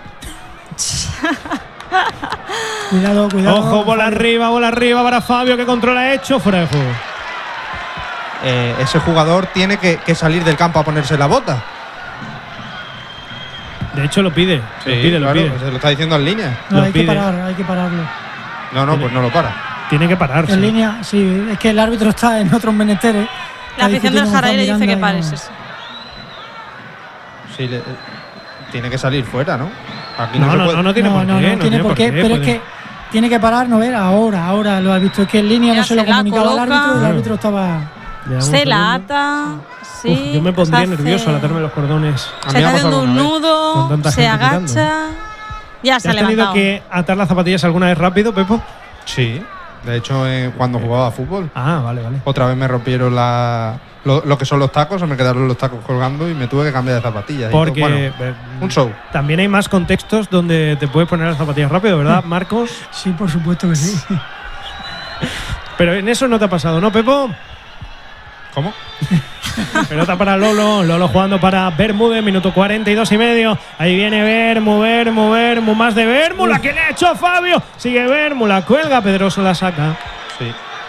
Cuidado. Ojo, bola arriba para Fabio, que control ha hecho, fuera de juego. Ese jugador tiene que salir del campo a ponerse la bota. De hecho lo pide, lo pide. Se lo está diciendo en línea. No, Lo hay pide. que pararlo. No, pues no lo para. Tiene que pararse. En línea, sí, es que el árbitro está en otros menesteres. La afición del Jaraí le dice que Miranda pares. y no. Sí, tiene que salir fuera, ¿no? Aquí No tiene por qué. No tiene por qué, pero es que tiene que parar, no ver, ahora lo ha visto. Es que en línea Ya no se lo se la comunicaba al coloca. árbitro, el árbitro estaba. Se la ata. Sí, Uf, yo me pondría se hace- nervioso al atarme los cordones. A Se mí me está ha pasado haciendo un alguna vez. nudo, Con tanta se gente agacha. Ya se ¿Te ha has tenido levantado. que atar las zapatillas alguna vez rápido, Pepo? Sí. De hecho, cuando jugaba a fútbol, Ah, vale. otra vez me rompieron lo que son los tacos, se me quedaron los tacos colgando y me tuve que cambiar de zapatillas. Porque Bueno, un show. también hay más contextos donde te puedes poner las zapatillas rápido, ¿verdad, Marcos? Sí, por supuesto que sí. Pero en eso no te ha pasado, ¿no, Pepo? ¿Cómo? Pelota para Lolo jugando para Bermúdez, minuto 42 y medio. Ahí viene Vermu, más de Vermu, la que le ha hecho a Fabio. Sigue Vermu, la cuelga, Pedroso la saca. Sí.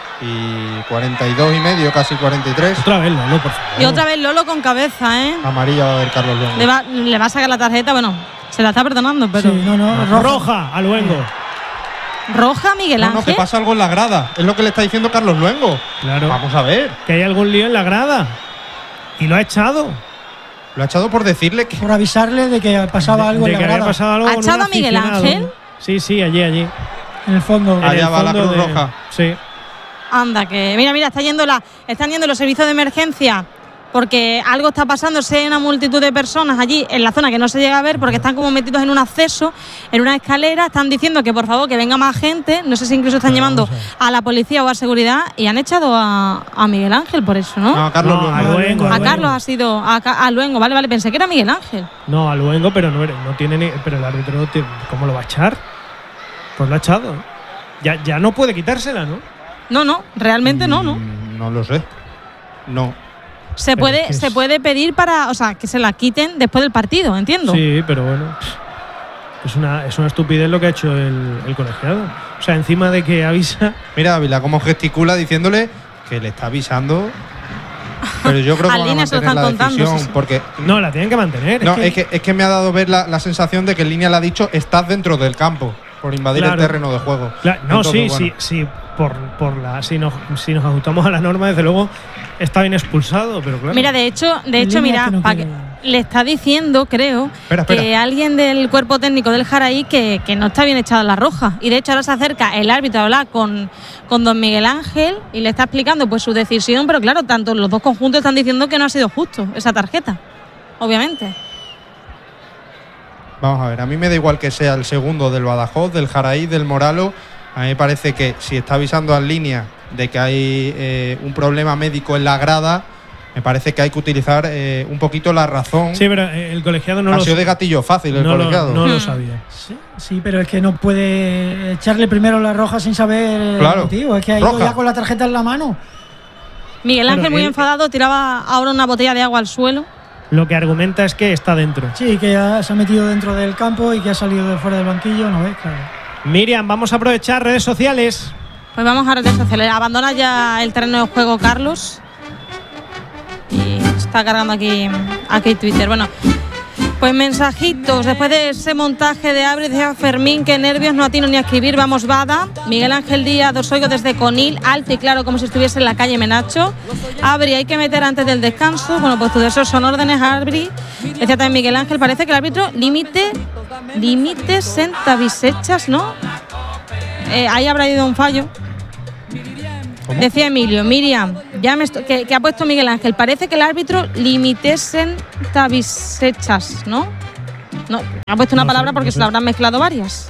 Y 42 y medio, casi 43. Otra vez Lolo, por favor. Y otra vez Lolo con cabeza, ¿eh? Amarilla va a ver Carlos Luengo. Le va a sacar la tarjeta, bueno, se la está perdonando, pero. Sí, no, Roja a Luengo. Roja, Miguel No, Ángel. que pasa algo en la grada. Es lo que le está diciendo Carlos Luengo. Claro. Vamos a ver. Que hay algún lío en la grada. Y lo ha echado. Lo ha echado por decirle que. por avisarle de que pasaba algo de en que la había grada. pasado algo ¿Ha con echado un a Miguel aficionado. Ángel? Sí, allí. En el fondo. Allá En el va la fondo Cruz Roja. Sí. Anda, que. Mira, están yendo los servicios de emergencia porque algo está pasando. Hay una multitud de personas allí en la zona que no se llega a ver porque están como metidos en un acceso, en una escalera. Están diciendo que por favor que venga más gente. No sé si incluso están llamando a la policía o a seguridad y han echado a Miguel Ángel por eso, ¿no? No, Carlos No, Luengo. a Luengo. A Carlos ha sido. A Luengo, vale, pensé que era Miguel Ángel. No, a Luengo, pero no tiene ni. Pero el árbitro no tiene. ¿Cómo lo va a echar? Pues lo ha echado. Ya no puede quitársela, ¿no? No, realmente no. No lo sé. No. Se Pero puede, es que se puede pedir para, o sea, que se la quiten después del partido, entiendo. Sí, pero bueno. Es una estupidez lo que ha hecho el colegiado. O sea, encima de que avisa. Mira Ávila cómo gesticula diciéndole que le está avisando. Pero yo creo que Al van a línea se lo mantener la están contando, decisión sí, sí. porque No, la tienen que mantener. no, es que me ha dado ver la sensación de que en línea le ha dicho estás dentro del campo por invadir Claro. el terreno de juego. No, Entonces, sí, bueno, sí. Si nos ajustamos a la norma, desde luego está bien expulsado, pero claro. Mira, de hecho, línea mira, que no quiere. le está diciendo, creo, Espera. que alguien del cuerpo técnico del Jaraí que no está bien echada la roja. Y de hecho ahora se acerca el árbitro a hablar con don Miguel Ángel y le está explicando pues su decisión, pero claro, tanto los dos conjuntos están diciendo que no ha sido justo esa tarjeta, obviamente. Vamos a ver, a mí me da igual que sea el segundo del Badajoz, del Jaraí, del Moralo. A mí me parece que si está avisando en línea de que hay un problema médico en la grada, Me parece que hay que utilizar un poquito la razón. Sí, pero el colegiado no ha sido de gatillo fácil el colegiado. No lo sabía. Sí, pero es que no puede echarle primero la roja sin saber claro. el motivo. Es que ha ido ya con la tarjeta en la mano. Miguel Ángel, muy enfadado, tiraba ahora una botella de agua al suelo. Lo que argumenta es que está dentro. Sí, que ya se ha metido dentro del campo y que ha salido de fuera del banquillo, ¿no ves? Claro. Miriam, vamos a aprovechar redes sociales. Pues vamos a redes sociales. Abandona ya el terreno de juego Carlos. Y está cargando aquí Twitter. Bueno, pues mensajitos. Después de ese montaje de Abri, decía Fermín, que nervios, no atino ni a escribir. Vamos, Bada. Miguel Ángel Díaz, os oigo desde Conil, alto y claro, como si estuviese en la calle Menacho. Abri, hay que meter antes del descanso. Bueno, pues todo eso son órdenes, Abri. Decía también Miguel Ángel, parece que el árbitro límites en tabisechas, ¿no? Ahí habrá ido un fallo. ¿Cómo? Decía Emilio, Miriam, ya que ha puesto Miguel Ángel, parece que el árbitro limitesen tabisechas, ¿no? No, ha puesto una palabra porque se la habrán mezclado varias.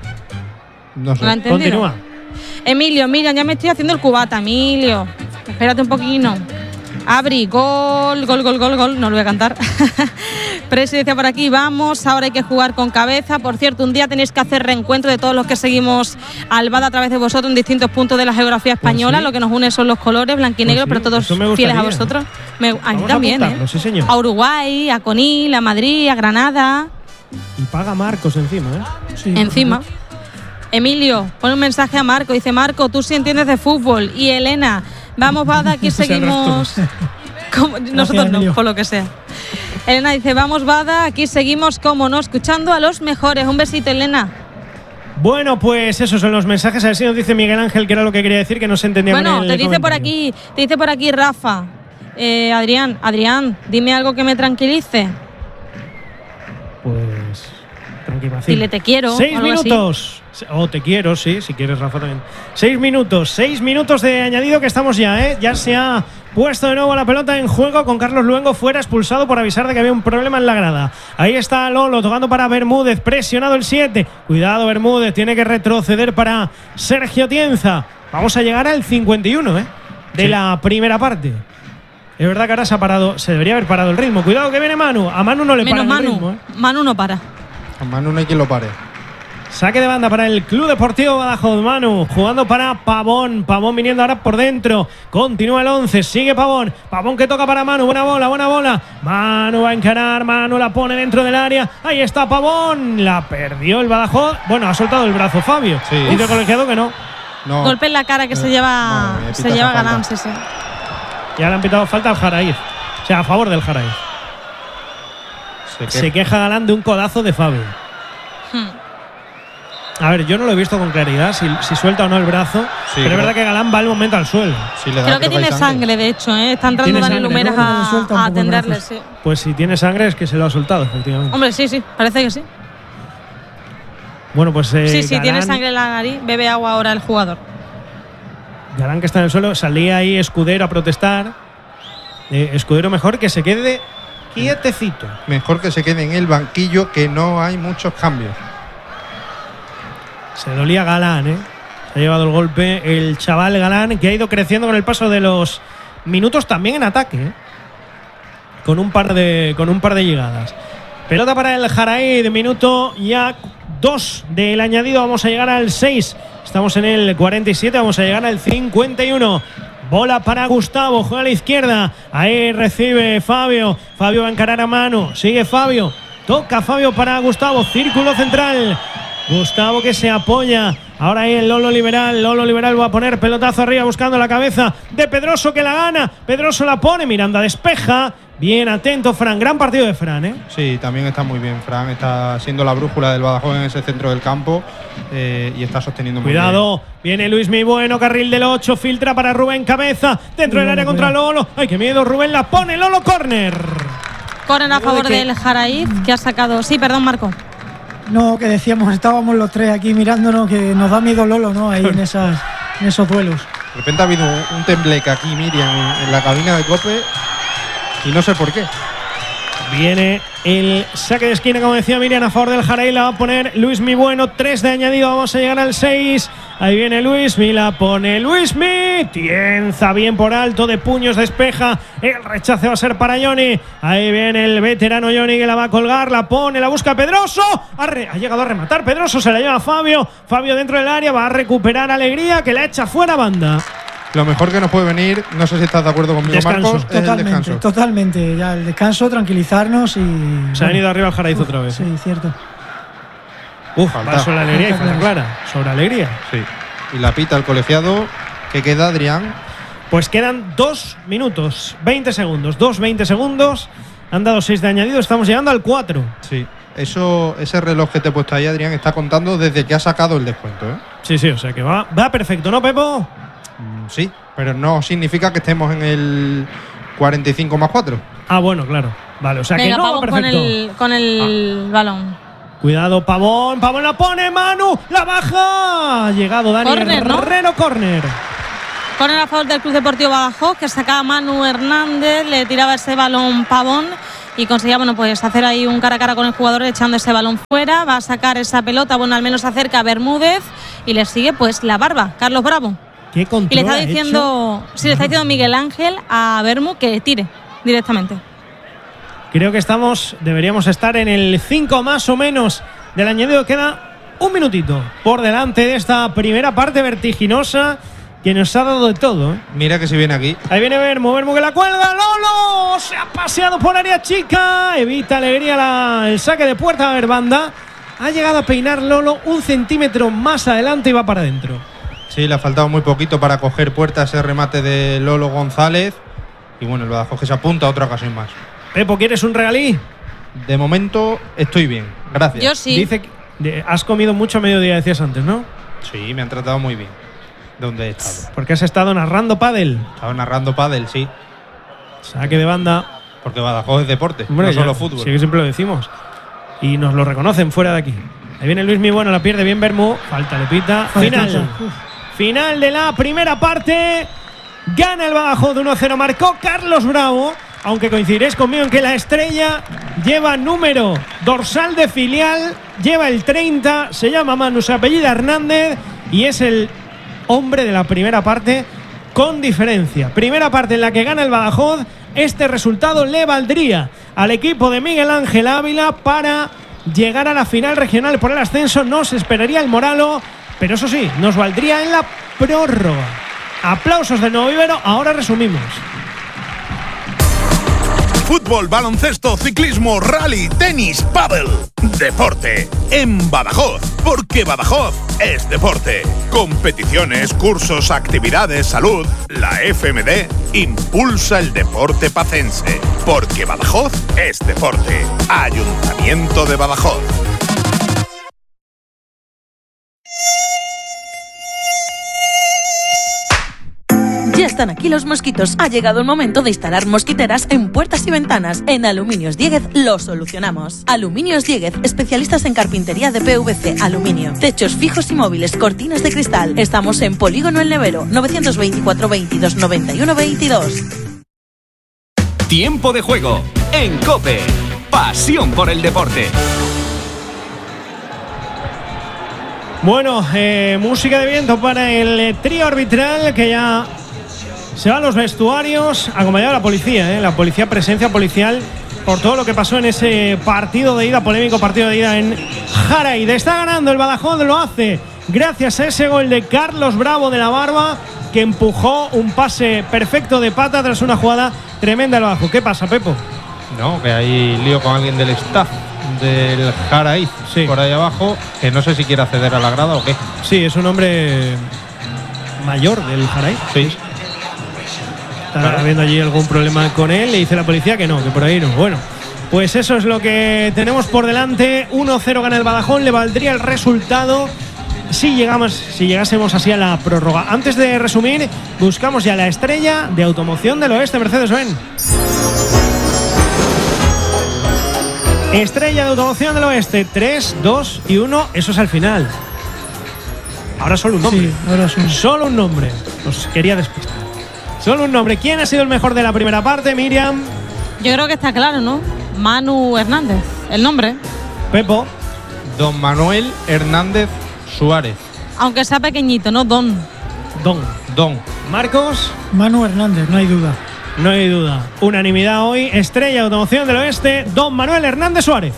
No sé. ¿Lo ha entendido? Continúa. Emilio, Miriam, ya me estoy haciendo el cubata, Emilio. Espérate un poquito. Abri, gol, no lo voy a cantar. Presi decía por aquí, vamos, ahora hay que jugar con cabeza. Por cierto, un día tenéis que hacer reencuentro de todos los que seguimos al Bada a través de vosotros en distintos puntos de la geografía española. ¿Sí? Lo que nos une son los colores, blanquinegro, Pues sí, pero todos me fieles a gustaría. vosotros. A mí Vamos también, a apuntarlo, sí, señor. A Uruguay, a Conil, a Madrid, a Granada. Y paga Marcos encima, ¿eh? Sí, Encima. Emilio, pone un mensaje a Marco. Dice, Marco, tú sí entiendes de fútbol. Y Elena, vamos, Bada, aquí seguimos. Nosotros no, Emilio. por lo que sea. Elena dice, vamos, Bada, aquí seguimos, como no, escuchando a los mejores. Un besito, Elena. Bueno, pues esos son los mensajes. A ver si nos dice Miguel Ángel que era lo que quería decir, que no se entendía Bueno, con el te dice por aquí Rafa. Adrián, dime algo que me tranquilice. Pues tranquilo. Dile te quiero. 6 o algo así. minutos. O te quiero, sí, si quieres, Rafa, también. 6 minutos de añadido que estamos ya, ¿eh? Ya se ha puesto de nuevo la pelota en juego con Carlos Luengo fuera, expulsado por avisar de que había un problema en la grada. Ahí está Lolo tocando para Bermúdez, presionado el 7. Cuidado, Bermúdez, tiene que retroceder para Sergio Tienza. Vamos a llegar al 51, de la primera parte. Es verdad que ahora se debería haber parado el ritmo. Cuidado que viene Manu. A Manu no le para el ritmo, ¿eh? Manu no para. A Manu no hay quien lo pare. Saque de banda para el Club Deportivo Badajoz. Manu jugando para Pavón. Pavón viniendo ahora por dentro. Continúa el 11. Sigue Pavón. Pavón que toca para Manu. Buena bola. Manu va a encarar. Manu la pone dentro del área. Ahí está Pavón. La perdió el Badajoz. Bueno, ha soltado el brazo Fabio. Sí. Dice el colegiado que no. Golpe en la cara que se lleva Galán. Sí. Ya le han pitado falta al Jaraíz. O sea, a favor del Jaraíz. Se queja Galán de un codazo de Fabio. A ver, yo no lo he visto con claridad si suelta o no el brazo, pero es verdad que Galán va al momento al suelo. Sí, le da, creo que tiene sangre, de hecho, ¿eh? Está entrando Dani Lumeras a atenderle. Sí. Pues si tiene sangre es que se lo ha soltado, efectivamente. Hombre, sí, parece que sí. Bueno, pues sí, Galán, tiene sangre en la nariz, bebe agua ahora el jugador. Galán, que está en el suelo, salía ahí Escudero a protestar. Escudero mejor que se quede quietecito. Mejor que se quede en el banquillo, que no hay muchos cambios. Se dolía Galán, Se ha llevado el golpe el chaval Galán, que ha ido creciendo con el paso de los minutos, también en ataque, con un par de llegadas. Pelota para el Jaraíd, minuto ya 2 del añadido, vamos a llegar al 6. Estamos en el 47, vamos a llegar al 51. Bola para Gustavo, juega a la izquierda. Ahí recibe Fabio. Fabio va a encarar a Manu. Sigue Fabio. Toca Fabio para Gustavo. Círculo central. Gustavo que se apoya. Ahora ahí el Lolo Liberal. Lolo Liberal va a poner pelotazo arriba buscando la cabeza de Pedroso, que la gana. Pedroso la pone. Miranda despeja. Bien atento Fran. Gran partido de Fran, Sí, también está muy bien. Fran está siendo la brújula del Badajoz en ese centro del campo y está sosteniendo muy bien. Cuidado. Viene Luis Mi Bueno. Carril del 8. Filtra para Rubén Cabeza. Dentro del área contra Lolo. ¡Ay, qué miedo! Rubén la pone. Lolo, córner. Córner a favor del Jaraíz, que ha sacado. Sí, perdón, Marco. No, que decíamos, estábamos los tres aquí mirándonos, que nos da miedo Lolo, ¿no? Ahí en esos duelos. De repente ha habido un tembleque aquí, Miriam, en la cabina de COPE, y no sé por qué. Viene el saque de esquina, como decía Miriam, a favor del Jaraí. La va a poner Luismi Bueno. 3 de añadido. Vamos a llegar al 6. Ahí viene Luismi. La pone Luismi. Tienza bien por alto. De puños despeja. El rechace va a ser para Johnny. Ahí viene el veterano Johnny que la va a colgar. La pone. La busca Pedroso. Ha llegado a rematar Pedroso. Se la lleva Fabio. Fabio dentro del área. Va a recuperar Alegría, que la echa fuera banda. Lo mejor que nos puede venir, no sé si estás de acuerdo conmigo, descanso. Marcos, es el descanso. Totalmente. Ya el descanso, tranquilizarnos y… Se ha venido arriba el Jaraiz otra vez. Sí, cierto. Va sobre Alegría y falta clara. Sobre Alegría. Sí. Y la pita el colegiado. ¿Qué queda, Adrián? Pues quedan 2 minutos, 20 segundos. 20 segundos. Han dado 6 de añadido. Estamos llegando al 4. Sí. Ese reloj que te he puesto ahí, Adrián, está contando desde que ha sacado el descuento, ¿eh? Sí, o sea que va perfecto, ¿no, Pepo? Sí, pero no significa que estemos en el 45 más 4. Ah, bueno, claro. Vale, o sea venga, que no va perfecto. Con el balón. Cuidado, Pavón la pone, Manu, la baja. Ha llegado Dani Herrero, córner. Córner a favor del Club Deportivo Badajoz, que sacaba Manu Hernández, le tiraba ese balón Pavón y conseguía, pues hacer ahí un cara a cara con el jugador echando ese balón fuera. Va a sacar esa pelota, al menos acerca a Bermúdez y le sigue pues la barba, Carlos Bravo. ¿Qué control y le está diciendo, le está diciendo Miguel Ángel a Bermú que tire directamente. Creo que deberíamos estar en el 5 más o menos del añadido. Queda un minutito por delante de esta primera parte vertiginosa que nos ha dado de todo, ¿eh? Mira que si viene aquí. Ahí viene Bermú que la cuelga. Lolo se ha paseado por área chica. Evita Alegría el saque de puerta. A ver, banda. Ha llegado a peinar Lolo 1 centímetro más adelante y va para adentro. Sí, le ha faltado muy poquito para coger puerta ese remate de Lolo González. Y bueno, el Badajoz que se apunta a otra ocasión más. Pepo, ¿quieres un regalí? De momento estoy bien, gracias. Yo sí. Dice que has comido mucho a mediodía, decías antes, ¿no? Sí, me han tratado muy bien. ¿Dónde he estado? Porque has estado narrando pádel. Estaba narrando pádel, sí. Saque de banda. Porque Badajoz es deporte, hombre, no solo fútbol. Sí, que siempre lo decimos. Y nos lo reconocen fuera de aquí. Ahí viene Luismi Bueno, la pierde bien Bermú. Falta, le pita. Final de la primera parte. Gana el Badajoz de 1-0. Marcó Carlos Bravo. Aunque coincidiréis conmigo en que la estrella lleva número dorsal de filial, lleva el 30, se llama Manu, se apellida Hernández y es el hombre de la primera parte con diferencia. Primera parte en la que gana el Badajoz. Este resultado le valdría al equipo de Miguel Ángel Ávila para llegar a la final regional por el ascenso. No se esperaría el Moralo, pero eso sí, nos valdría en la prórroga. Aplausos del Nuevo Vivero. Ahora resumimos. Fútbol, baloncesto, ciclismo, rally, tenis, pádel. Deporte en Badajoz, porque Badajoz es deporte. Competiciones, cursos, actividades, salud. La FMD impulsa el deporte pacense, porque Badajoz es deporte. Ayuntamiento de Badajoz. Ya están aquí los mosquitos. Ha llegado el momento de instalar mosquiteras en puertas y ventanas. En Aluminios Dieguez lo solucionamos. Aluminios Dieguez, especialistas en carpintería de PVC, aluminio, techos fijos y móviles, cortinas de cristal. Estamos en Polígono El Nevero, 924 22 91 22. Tiempo de juego en COPE. Pasión por el deporte. Bueno, música de viento para el trío arbitral que ya se va a los vestuarios, acompañado de la policía, la policía, presencia policial por todo lo que pasó en ese partido de ida, polémico partido de ida en Jaraíz. Está ganando el Badajoz, lo hace gracias a ese gol de Carlos Bravo de la Barba, que empujó un pase perfecto de pata tras una jugada tremenda del Badajoz. ¿Qué pasa, Pepo? No, que hay lío con alguien del staff del Jaraíz, sí, por ahí abajo, que no sé si quiere acceder a la grada o qué. Sí, es un hombre mayor del Jaraíz. Sí. Está habiendo allí algún problema con él. Le dice la policía que no, que por ahí no. Bueno, pues eso es lo que tenemos por delante. 1-0 gana el Badajoz. Le valdría el resultado si llegásemos así a la prórroga. Antes de resumir, buscamos ya la estrella de Automoción del Oeste, Mercedes-Benz. Estrella de Automoción del Oeste. 3, 2 y 1. Eso es al final. Ahora solo un nombre. Sí, ahora solo un nombre. Os quería despistar. Solo un nombre. ¿Quién ha sido el mejor de la primera parte, Miriam? Yo creo que está claro, ¿no? Manu Hernández, el nombre. Pepo. Don Manuel Hernández Suárez. Aunque sea pequeñito, ¿no? Don. Marcos. Manu Hernández, no hay duda. No hay duda. Unanimidad hoy. Estrella de automoción del oeste, Don Manuel Hernández Suárez.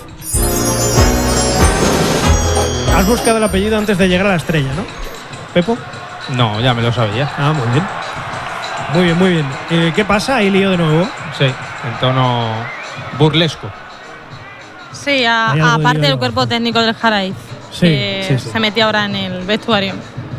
Has buscado el apellido antes de llegar a la estrella, ¿no? Pepo. No, ya me lo sabía. Ah, muy bien. Muy bien, muy bien. ¿Qué pasa? ¿Hay lío de nuevo? Sí, en tono burlesco. Sí, aparte del cuerpo técnico del Jaraíz. Sí. Se metió ahora en el vestuario.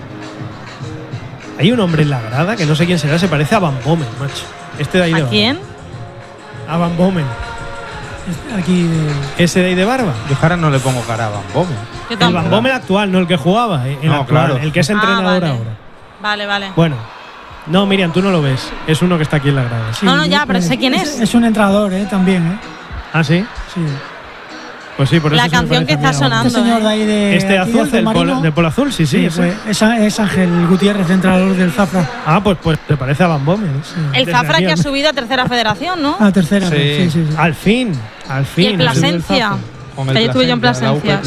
Hay un hombre en la grada que no sé quién será, se parece a Van Bommel, macho. Este de ahí de ¿A quién? A Van Bommel. Aquí Ese de ahí de barba. Yo ahora no le pongo cara a Van Bommel. El Van Bommel actual, no el que jugaba. El No, actual, claro. el que es entrenador vale. ahora. Vale. Bueno. No, Miriam, tú no lo ves. Es uno que está aquí en la grada. sí, No, ya, pero sé quién es. Es un entrenador, también, ¿Ah, sí? Sí. Pues sí, por eso La se me canción que parece está a mí ahora. sonando. Este señor de ahí de. Este aquí azul del Polo Azul, sí, ese. Pues es Ángel Gutiérrez, entrenador del Zafra. Ah, pues te parece a Van Bommel. El Zafra que ha subido a tercera federación, ¿no? A tercera, Sí. sí. Al fin. Y el Plasencia. Con el Que yo estuve yo en Plasencia, la Plasencia.